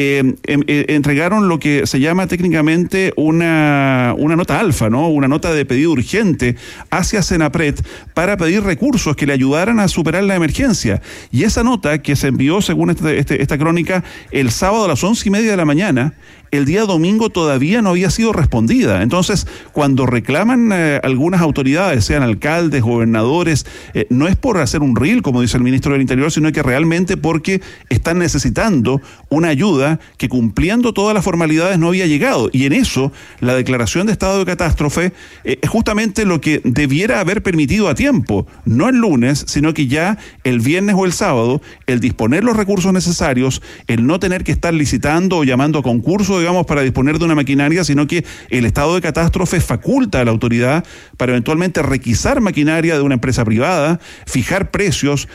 entregaron lo que se llama técnicamente una nota alfa, ¿no? Una nota de pedido urgente hacia Senapred para pedir recursos que le ayudaran a superar la emergencia. Y esa nota que se envió, según esta crónica, el sábado a las 11:30 de la mañana, el día domingo todavía no había sido respondida. Entonces, cuando reclaman algunas autoridades, sean alcaldes, gobernadores, no es por hacer un reel, como dice el ministro del Interior, sino que realmente porque están necesitando una ayuda que, cumpliendo todas las formalidades, no había llegado. Y en eso, la declaración de estado de catástrofe es justamente lo que debiera haber permitido a tiempo, no el lunes, sino que ya el viernes o el sábado, el disponer los recursos necesarios, el no tener que estar licitando o llamando a concurso, digamos, para disponer de una maquinaria, sino que el estado de catástrofe faculta a la autoridad para eventualmente requisar maquinaria de una empresa privada, fijar precios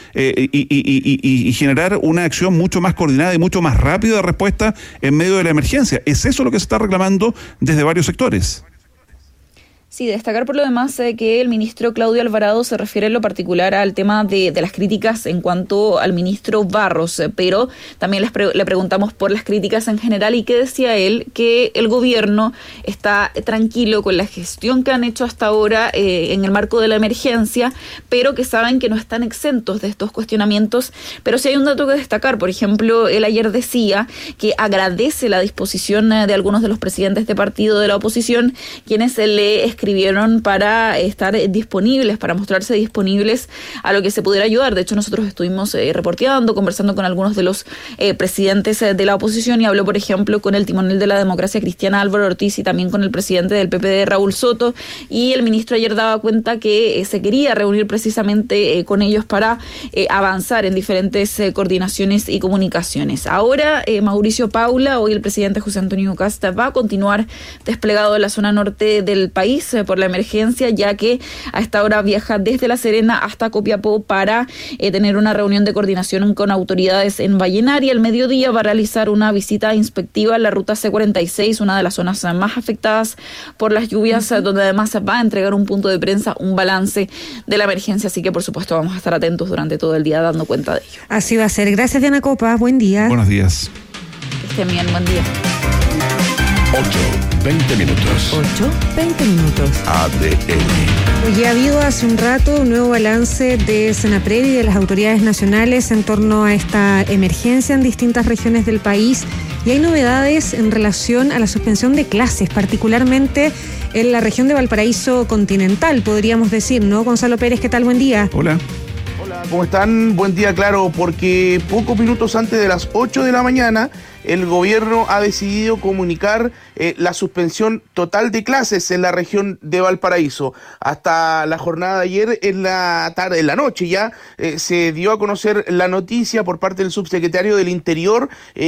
y generar una acción mucho más coordinada y mucho más rápida de respuesta en medio de la emergencia. ¿Es eso lo que se está reclamando desde varios sectores? Sí, destacar por lo demás que el ministro Claudio Alvarado se refiere en lo particular al tema de las críticas en cuanto al ministro Barros, pero también le preguntamos por las críticas en general y que decía él que el gobierno está tranquilo con la gestión que han hecho hasta ahora en el marco de la emergencia, pero que saben que no están exentos de estos cuestionamientos. Pero sí hay un dato que destacar. Por ejemplo, él ayer decía que agradece la disposición de algunos de los presidentes de partido de la oposición, quienes le escribieron para estar disponibles, para mostrarse disponibles a lo que se pudiera ayudar. De hecho, nosotros estuvimos reporteando, conversando con algunos de los presidentes de la oposición, y habló, por ejemplo, con el timonel de la democracia cristiana, Álvaro Ortiz, y también con el presidente del PPD, Raúl Soto, y el ministro ayer daba cuenta que se quería reunir precisamente con ellos para avanzar en diferentes coordinaciones y comunicaciones. Ahora, Mauricio Paula, hoy el presidente José Antonio Kast, va a continuar desplegado en la zona norte del país por la emergencia, ya que a esta hora viaja desde La Serena hasta Copiapó para tener una reunión de coordinación con autoridades en Vallenar, y al mediodía va a realizar una visita inspectiva en la ruta C46, una de las zonas más afectadas por las lluvias, donde además va a entregar un punto de prensa, un balance de la emergencia, así que por supuesto vamos a estar atentos durante todo el día dando cuenta de ello. Así va a ser. Gracias, Diana Copa. Buen día. Buenos días. Que estén bien, buen día. 8:20 minutos. 8:20 minutos. ADN. Ya ha habido hace un rato un nuevo balance de Senapred y de las autoridades nacionales en torno a esta emergencia en distintas regiones del país. y hay novedades en relación a la suspensión de clases, particularmente en la región de Valparaíso continental, podríamos decir, ¿no? Gonzalo Pérez, ¿qué tal? Buen día. Hola. Hola, ¿cómo están? Buen día, claro, porque pocos minutos antes de las 8 de la mañana el gobierno ha decidido comunicar la suspensión total de clases en la región de Valparaíso. Hasta la jornada de ayer, en la tarde, en la noche ya, se dio a conocer la noticia por parte del subsecretario del Interior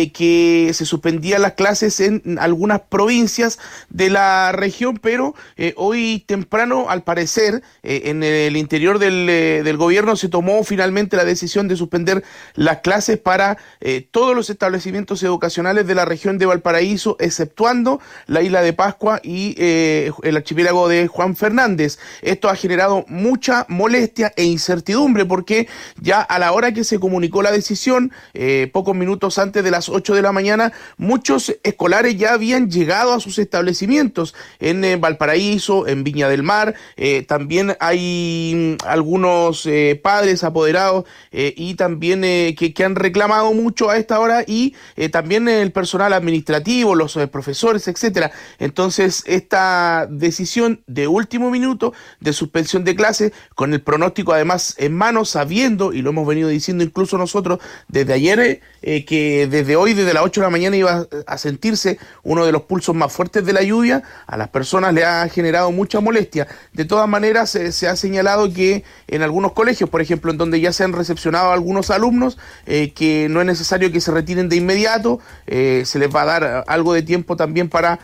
que se suspendían las clases en algunas provincias de la región, pero hoy temprano, al parecer, en el interior del gobierno se tomó finalmente la decisión de suspender las clases para todos los establecimientos educacionales de la región de Valparaíso, exceptuando la isla de Pascua y el archipiélago de Juan Fernández. Esto ha generado mucha molestia e incertidumbre porque ya a la hora que se comunicó la decisión, pocos minutos antes de las 8 de la mañana, muchos escolares ya habían llegado a sus establecimientos en Valparaíso, en Viña del Mar. También hay algunos padres apoderados y también que han reclamado mucho a esta hora, y también el personal administrativo, los profesores, etcétera. Entonces, esta decisión de último minuto de suspensión de clases, con el pronóstico además en mano, sabiendo, y lo hemos venido diciendo incluso nosotros desde ayer, que desde hoy, desde las 8 de la mañana, iba a sentirse uno de los pulsos más fuertes de la lluvia, a las personas le ha generado mucha molestia. De todas maneras, se ha señalado que en algunos colegios, por ejemplo, en donde ya se han recepcionado algunos alumnos, que no es necesario que se retiren de inmediato, se les va a dar algo de tiempo también para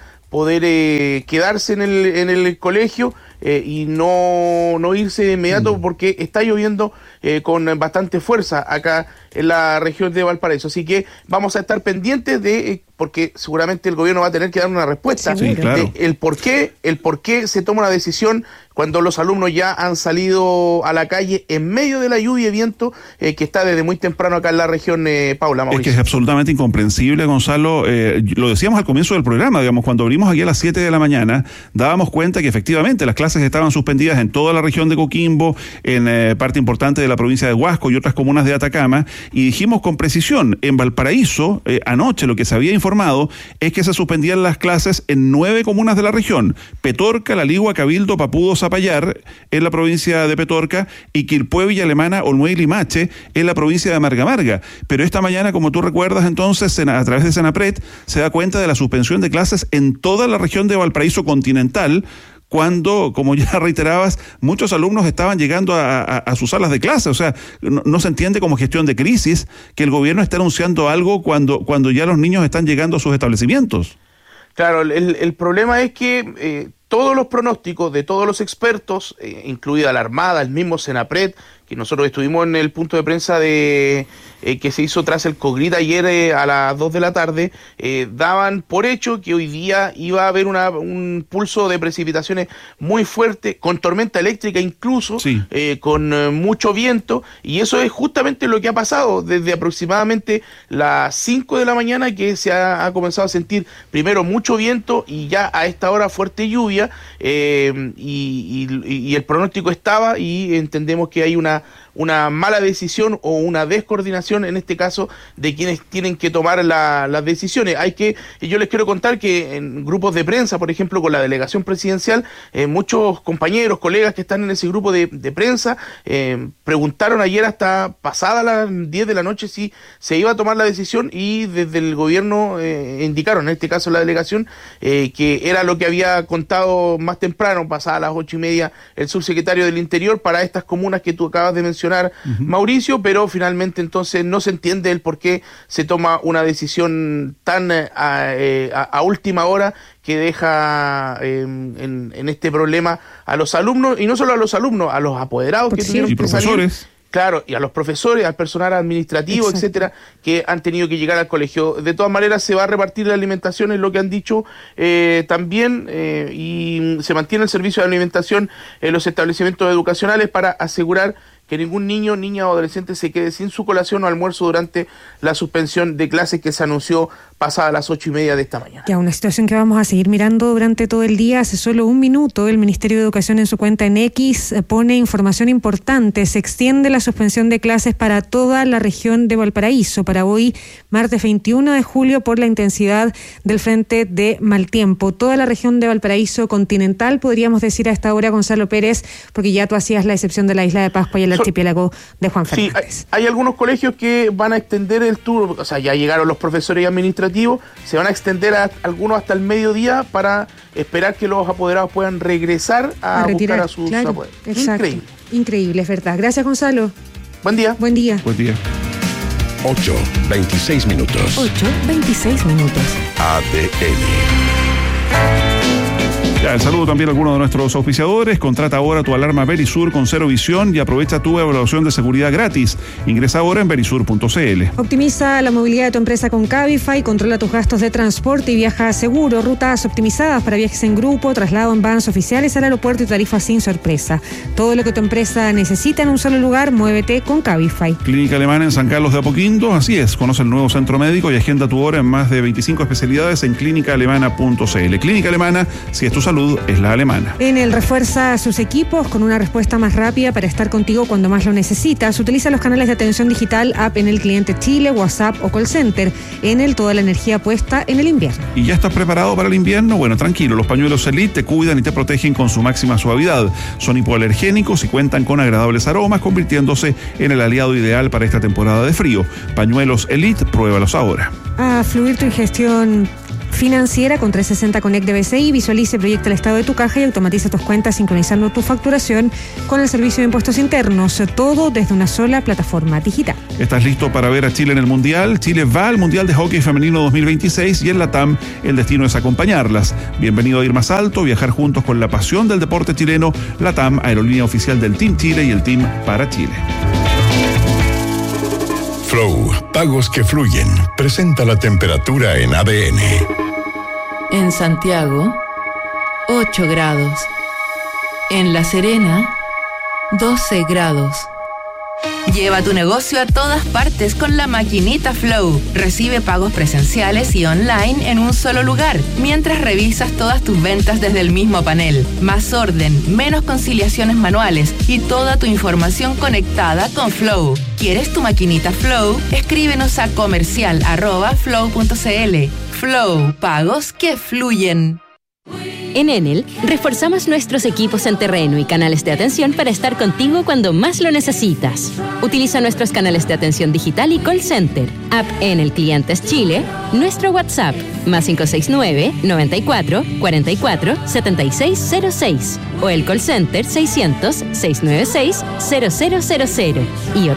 poder quedarse en el colegio y no irse de inmediato, porque está lloviendo con bastante fuerza acá en la región de Valparaíso. Así que vamos a estar pendientes porque seguramente el gobierno va a tener que dar una respuesta de el por qué se toma una decisión cuando los alumnos ya han salido a la calle en medio de la lluvia y viento que está desde muy temprano acá en la región, Paula, Mauricio. Es que es absolutamente incomprensible, Gonzalo. Lo decíamos al comienzo del programa, digamos, cuando abrimos aquí a las 7 de la mañana, dábamos cuenta que efectivamente las clases estaban suspendidas en toda la región de Coquimbo, en parte importante de la provincia de Huasco y otras comunas de Atacama, y dijimos con precisión, en Valparaíso, anoche lo que se había informado es que se suspendían las clases en 9 comunas de la región: Petorca, La Ligua, Cabildo, Papudo, Zapallar, en la provincia de Petorca, y Quilpué, Villa Alemana, Olmué y Limache, en la provincia de Marga Marga. Pero esta mañana, como tú recuerdas, entonces, a través de Senapred, se da cuenta de la suspensión de clases en toda la región de Valparaíso continental, cuando, como ya reiterabas, muchos alumnos estaban llegando a sus salas de clase. O sea, no se entiende como gestión de crisis que el gobierno esté anunciando algo cuando ya los niños están llegando a sus establecimientos. Claro, el problema es que todos los pronósticos de todos los expertos, incluida la Armada, el mismo Senapred, que nosotros estuvimos en el punto de prensa que se hizo tras el COGRIT ayer a las 2 de la tarde, daban por hecho que hoy día iba a haber un pulso de precipitaciones muy fuerte, con tormenta eléctrica incluso, con mucho viento, y eso es justamente lo que ha pasado desde aproximadamente las 5 de la mañana, que se ha comenzado a sentir primero mucho viento y ya a esta hora fuerte lluvia, y el pronóstico estaba, y entendemos que hay una mala decisión o una descoordinación, en este caso, de quienes tienen que tomar las decisiones. Yo les quiero contar que en grupos de prensa, por ejemplo, con la delegación presidencial, muchos compañeros, colegas que están en ese grupo de prensa, preguntaron ayer hasta pasada las 10 de la noche si se iba a tomar la decisión, y desde el gobierno indicaron, en este caso la delegación, que era lo que había contado más temprano, pasada las 8:30, el subsecretario del Interior para estas comunas que tú acabas de mencionar, Mauricio, pero finalmente entonces no se entiende el por qué se toma una decisión tan a última hora, que deja en este problema a los alumnos, y no solo a los alumnos, a los apoderados que tuvieron que salir. Claro, y a los profesores, al personal administrativo, etcétera, que han tenido que llegar al colegio. De todas maneras, se va a repartir la alimentación, es lo que han dicho también, y se mantiene el servicio de alimentación en los establecimientos educacionales para asegurar que ningún niño, niña o adolescente se quede sin su colación o almuerzo durante la suspensión de clases que se anunció pasadas las 8:30 de esta mañana. Ya, una situación que vamos a seguir mirando durante todo el día. Hace solo un minuto el Ministerio de Educación en su cuenta en X pone información importante. Se extiende la suspensión de clases para toda la región de Valparaíso para hoy, martes 21 de julio, por la intensidad del frente de mal tiempo. Toda la región de Valparaíso continental, podríamos decir a esta hora, Gonzalo Pérez, porque ya tú hacías la excepción de la isla de Pascua y el archipiélago de Juan Fernández. Sí, hay algunos colegios que van a extender el tour, o sea, ya llegaron los profesores y administrativos, se van a extender algunos hasta el mediodía para esperar que los apoderados puedan regresar a buscar a sus apoderados. Exacto. Increíble, es verdad. Gracias, Gonzalo. Buen día. Buen día. Buen día. 8:26 minutos. 8:26 minutos. ADN. Ya, el saludo también a algunos de nuestros auspiciadores. Contrata ahora tu alarma Verisur con cero visión y aprovecha tu evaluación de seguridad gratis. Ingresa ahora en verisur.cl. Optimiza la movilidad de tu empresa con Cabify, controla tus gastos de transporte y viaja seguro. Rutas optimizadas para viajes en grupo, traslado en vans oficiales al aeropuerto y tarifas sin sorpresa. Todo lo que tu empresa necesita en un solo lugar, muévete con Cabify. Clínica Alemana en San Carlos de Apoquindo, así es. Conoce el nuevo centro médico y agenda tu hora en más de 25 especialidades en clínicaalemana.cl. Clínica Alemana, si es tu salud, es la alemana. Enel refuerza sus equipos con una respuesta más rápida para estar contigo cuando más lo necesitas. Utiliza los canales de atención digital, app Enel Cliente Chile, WhatsApp o call center. Enel, toda la energía puesta en el invierno. ¿Y ya estás preparado para el invierno? Bueno, tranquilo, los pañuelos Elite te cuidan y te protegen con su máxima suavidad. Son hipoalergénicos y cuentan con agradables aromas, convirtiéndose en el aliado ideal para esta temporada de frío. Pañuelos Elite, pruébalos ahora. A fluir tu ingestión financiera con 360 Connect de BCI, visualiza y proyecta el estado de tu caja y automatiza tus cuentas sincronizando tu facturación con el servicio de impuestos internos, todo desde una sola plataforma digital. ¿Estás listo para ver a Chile en el Mundial? Chile va al Mundial de Hockey Femenino 2026 y en la TAM el destino es acompañarlas. Bienvenido a ir más alto, viajar juntos con la pasión del deporte chileno. La TAM, aerolínea oficial del Team Chile y el Team para Chile. Flow, pagos que fluyen. Presenta la temperatura en ADN. En Santiago, 8 grados. En La Serena, 12 grados. Lleva tu negocio a todas partes con la maquinita Flow. Recibe pagos presenciales y online en un solo lugar, mientras revisas todas tus ventas desde el mismo panel. Más orden, menos conciliaciones manuales y toda tu información conectada con Flow. ¿Quieres tu maquinita Flow? Escríbenos a comercial@flow.cl. Flow, pagos que fluyen. En Enel, reforzamos nuestros equipos en terreno y canales de atención para estar contigo cuando más lo necesitas. Utiliza nuestros canales de atención digital y call center, app Enel Clientes Chile, nuestro WhatsApp, más 569-94-44-7606, o el call center 600-696-0000 y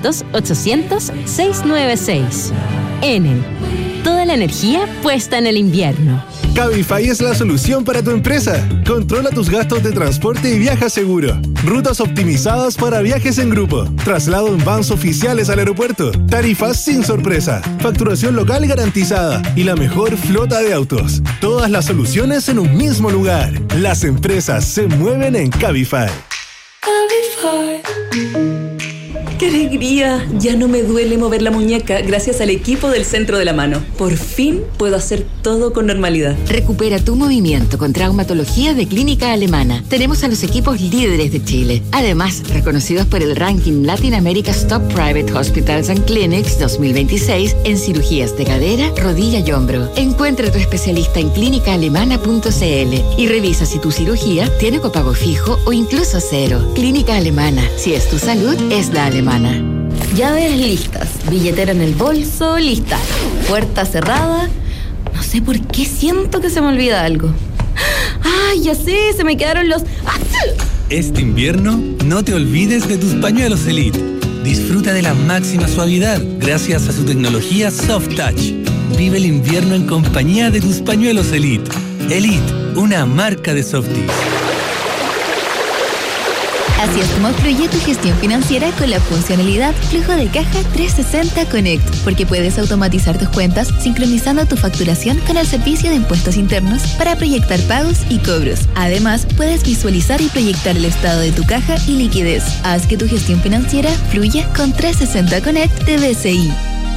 800-800-696. Enel, toda la energía puesta en el invierno. Cabify es la solución para tu empresa. Controla tus gastos de transporte y viaja seguro. Rutas optimizadas para viajes en grupo. Traslado en vans oficiales al aeropuerto. Tarifas sin sorpresa. Facturación local garantizada. Y la mejor flota de autos. Todas las soluciones en un mismo lugar. Las empresas se mueven en Cabify. Cabify. ¡Qué alegría! Ya no me duele mover la muñeca gracias al equipo del Centro de la Mano. Por fin puedo hacer todo con normalidad. Recupera tu movimiento con traumatología de Clínica Alemana. Tenemos a los equipos líderes de Chile. Además, reconocidos por el ranking Latin America's Top Private Hospitals and Clinics 2026 en cirugías de cadera, rodilla y hombro. Encuentra a tu especialista en clínicaalemana.cl y revisa si tu cirugía tiene copago fijo o incluso cero. Clínica Alemana. Si es tu salud, es la alemana. Llaves listas, billetera en el bolso, lista. Puerta cerrada. No sé por qué siento que se me olvida algo. ¡Ay, ya sé! Se me quedaron los... Este invierno, no te olvides de tus pañuelos Elite. Disfruta de la máxima suavidad gracias a su tecnología Soft Touch. Vive el invierno en compañía de tus pañuelos Elite. Elite, una marca de Softies. Así es como fluye tu gestión financiera con la funcionalidad Flujo de Caja 360 Connect, porque puedes automatizar tus cuentas sincronizando tu facturación con el servicio de impuestos internos para proyectar pagos y cobros. Además, puedes visualizar y proyectar el estado de tu caja y liquidez. Haz que tu gestión financiera fluya con 360 Connect de BCI.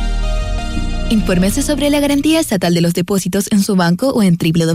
Infórmese sobre la garantía estatal de los depósitos en su banco o en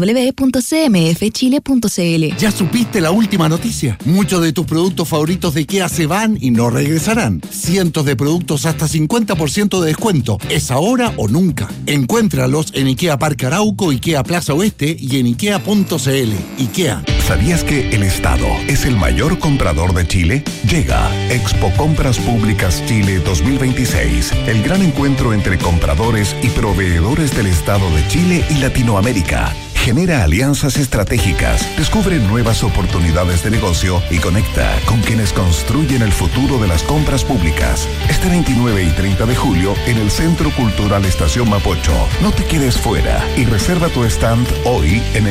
www.cmfchile.cl. ¿Ya supiste la última noticia? Muchos de tus productos favoritos de IKEA se van y no regresarán. Cientos de productos hasta 50% de descuento. ¿Es ahora o nunca? Encuéntralos en IKEA Parque Arauco, IKEA Plaza Oeste y en ikea.cl. IKEA. ¿Sabías que el Estado es el mayor comprador de Chile? Llega Expo Compras Públicas Chile 2026, el gran encuentro entre compradores y proveedores del Estado de Chile y Latinoamérica. Genera alianzas estratégicas, descubre nuevas oportunidades de negocio y conecta con quienes construyen el futuro de las compras públicas. Este 29 y 30 de julio en el Centro Cultural Estación Mapocho. No te quedes fuera y reserva tu stand hoy en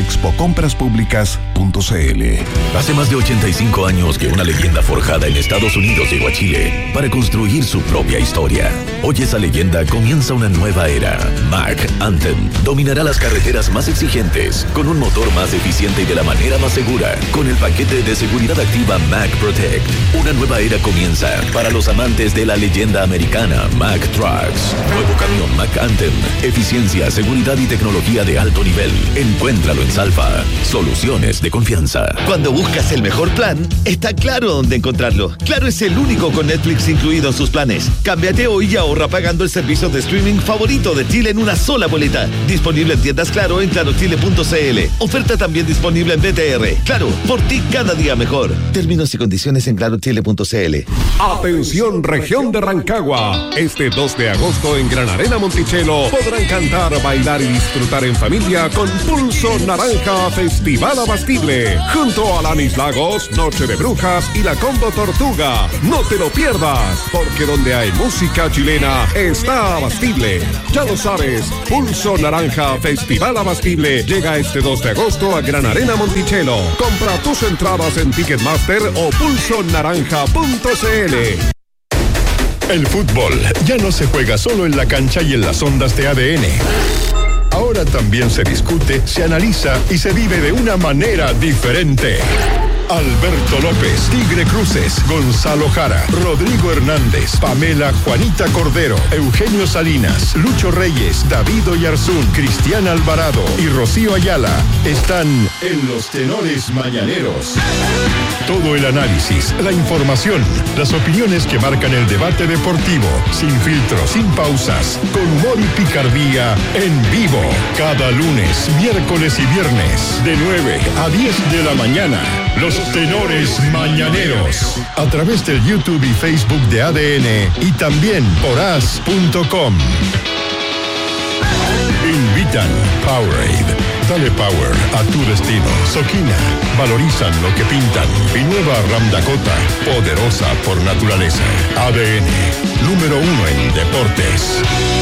expocompraspúblicas.cl. Hace más de 85 años que una leyenda forjada en Estados Unidos llegó a Chile para construir su propia historia. Hoy esa leyenda comienza una nueva era. Mack Anthem dominará las carreteras más exigentes con un motor más eficiente y de la manera más segura, con el paquete de seguridad activa Mack Protect. Una nueva era comienza para los amantes de la leyenda americana Mack Trucks. Nuevo camión Mack Anthem, eficiencia, seguridad y tecnología de alto nivel. Encuéntralo en Salfa. Soluciones de confianza. Cuando buscas el mejor plan, está Claro dónde encontrarlo. Claro es el único con Netflix incluido en sus planes. Cámbiate hoy y ahorra pagando el servicio de streaming favorito de Chile en una sola boleta. Disponible en tiendas Claro en clarochile.cl. Oferta también disponible en BTR. Claro, por ti cada día mejor. Términos y condiciones en clarochile.cl. Atención, región de Rancagua. Este 2 de agosto en Gran Arena Monticello podrán cantar, bailar y disfrutar en familia con Pulso Naranja Festival Abastible. Junto a Lanis Lagos, Noche de Brujas y la Combo Tortuga. No te lo pierdas, porque donde hay música chilena está Abastible. Ya lo sabes, Pulso Naranja Festival Abastible llega este 2 de agosto a Gran Arena Monticello. Compra tus entradas en Ticketmaster o pulsonaranja.cl. El fútbol ya no se juega solo en la cancha y en las ondas de ADN. Ahora también se discute, se analiza y se vive de una manera diferente. Alberto López, Tigre Cruces, Gonzalo Jara, Rodrigo Hernández, Pamela Juanita Cordero, Eugenio Salinas, Lucho Reyes, David Oyarzún, Cristian Alvarado y Rocío Ayala están en los Tenores Mañaneros. Todo el análisis, la información, las opiniones que marcan el debate deportivo, sin filtros, sin pausas, con humor y picardía, en vivo, cada lunes, miércoles y viernes, de 9 a 10 de la mañana. Los Tenores Mañaneros, a través del YouTube y Facebook de ADN y también por as.com. Invitan Powerade. Dale power a tu destino. Soquina, valorizan lo que pintan. Y nueva Ram Dakota, poderosa por naturaleza. ADN, número 1 en deportes.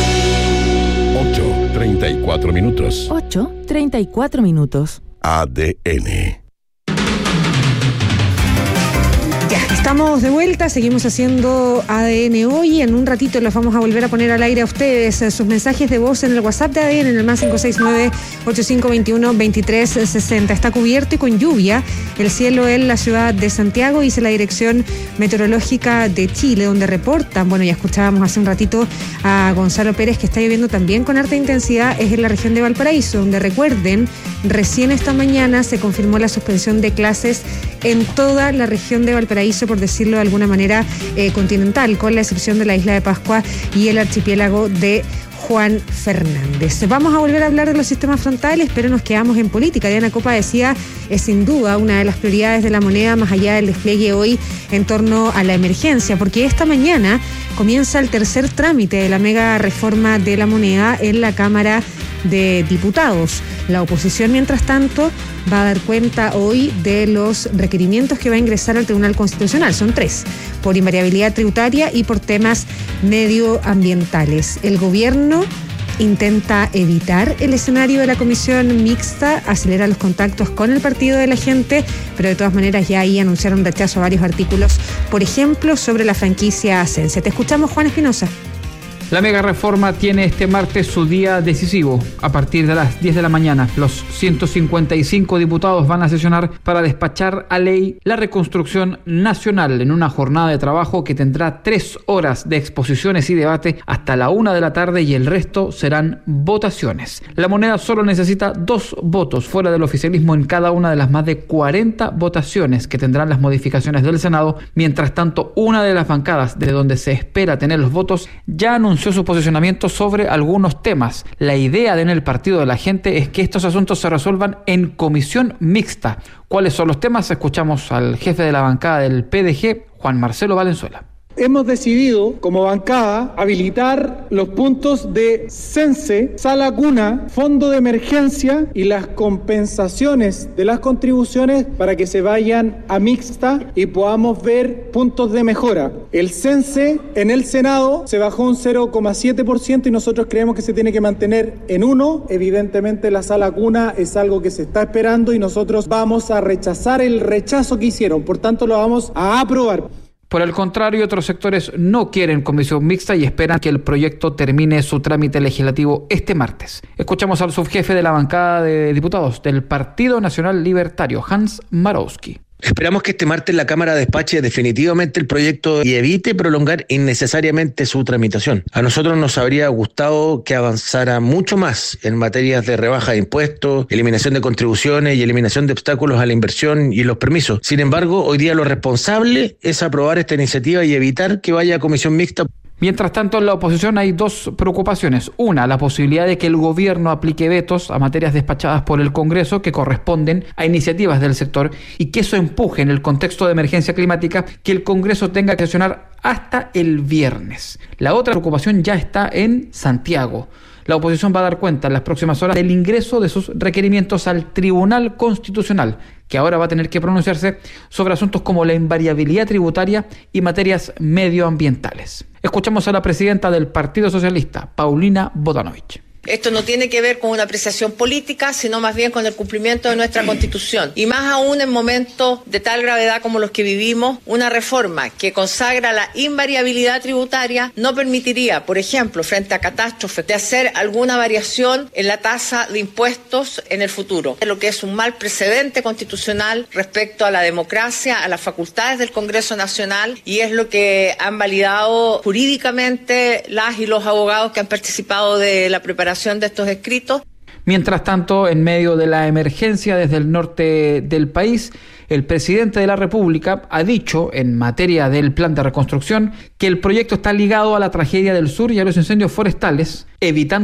8:34 minutos. 8:34 minutos. ADN. Ya, estamos de vuelta, seguimos haciendo ADN hoy. En un ratito los vamos a volver a poner al aire a ustedes. Sus mensajes de voz en el WhatsApp de ADN en el más 569-8521-2360. Está cubierto y con lluvia el cielo en la ciudad de Santiago, dice la Dirección Meteorológica de Chile, donde reportan, bueno, ya escuchábamos hace un ratito a Gonzalo Pérez, que está lloviendo también con harta intensidad, es en la región de Valparaíso, donde recuerden, recién esta mañana se confirmó la suspensión de clases en toda la región de Valparaíso, por decirlo de alguna manera, continental, con la excepción de la isla de Pascua y el archipiélago de Juan Fernández. Vamos a volver a hablar de los sistemas frontales, pero nos quedamos en política. Diana Copa decía, es sin duda una de las prioridades de la moneda, más allá del despliegue hoy en torno a la emergencia, porque esta mañana comienza el tercer trámite de la mega reforma de la moneda en la Cámara de Diputados. La oposición, mientras tanto, va a dar cuenta hoy de los requerimientos que va a ingresar al Tribunal Constitucional. Son 3, por invariabilidad tributaria y por temas medioambientales. El gobierno intenta evitar el escenario de la comisión mixta, acelera los contactos con el partido de la gente, pero de todas maneras ya ahí anunciaron rechazo a varios artículos, por ejemplo, sobre la franquicia Ascense. Te escuchamos, Juan Espinosa. La mega reforma tiene este martes su día decisivo. A partir de las 10 de la mañana, los 155 diputados van a sesionar para despachar a ley la reconstrucción nacional en una jornada de trabajo que tendrá 3 horas de exposiciones y debate hasta la 1 de la tarde y el resto serán votaciones. La moneda solo necesita 2 votos fuera del oficialismo en cada una de las más de 40 votaciones que tendrán las modificaciones del Senado. Mientras tanto, una de las bancadas de donde se espera tener los votos ya anunció su posicionamiento sobre algunos temas. La idea en el Partido de la Gente es que estos asuntos se resuelvan en comisión mixta. ¿Cuáles son los temas? Escuchamos al jefe de la bancada del PDG, Juan Marcelo Valenzuela. Hemos decidido, como bancada, habilitar los puntos de CENSE, Sala Cuna, Fondo de Emergencia y las compensaciones de las contribuciones para que se vayan a mixta y podamos ver puntos de mejora. El CENSE en el Senado se bajó un 0,7% y nosotros creemos que se tiene que mantener en 1%. Evidentemente la Sala Cuna es algo que se está esperando y nosotros vamos a rechazar el rechazo que hicieron, por tanto lo vamos a aprobar. Por el contrario, otros sectores no quieren comisión mixta y esperan que el proyecto termine su trámite legislativo este martes. Escuchamos al subjefe de la bancada de diputados del Partido Nacional Libertario, Hans Marowski. Esperamos que este martes la Cámara despache definitivamente el proyecto y evite prolongar innecesariamente su tramitación. A nosotros nos habría gustado que avanzara mucho más en materias de rebaja de impuestos, eliminación de contribuciones y eliminación de obstáculos a la inversión y los permisos. Sin embargo, hoy día lo responsable es aprobar esta iniciativa y evitar que vaya a comisión mixta. Mientras tanto, en la oposición hay 2 preocupaciones. Una, la posibilidad de que el gobierno aplique vetos a materias despachadas por el Congreso que corresponden a iniciativas del sector y que eso empuje en el contexto de emergencia climática que el Congreso tenga que sesionar hasta el viernes. La otra preocupación ya está en Santiago. La oposición va a dar cuenta en las próximas horas del ingreso de sus requerimientos al Tribunal Constitucional, que ahora va a tener que pronunciarse sobre asuntos como la invariabilidad tributaria y materias medioambientales. Escuchamos a la presidenta del Partido Socialista, Paulina Bodanovich. Esto no tiene que ver con una apreciación política, sino más bien con el cumplimiento de nuestra Constitución. Y más aún en momentos de tal gravedad como los que vivimos, una reforma que consagra la invariabilidad tributaria no permitiría, por ejemplo, frente a catástrofes, de hacer alguna variación en la tasa de impuestos en el futuro. Lo que es un mal precedente constitucional respecto a la democracia, a las facultades del Congreso Nacional, y es lo que han validado jurídicamente las y los abogados que han participado de la preparación de estos escritos. Mientras tanto, en medio de la emergencia desde el norte del país, el presidente de la República ha dicho, en materia del plan de reconstrucción, que el proyecto está ligado a la tragedia del sur y a los incendios forestales, evitando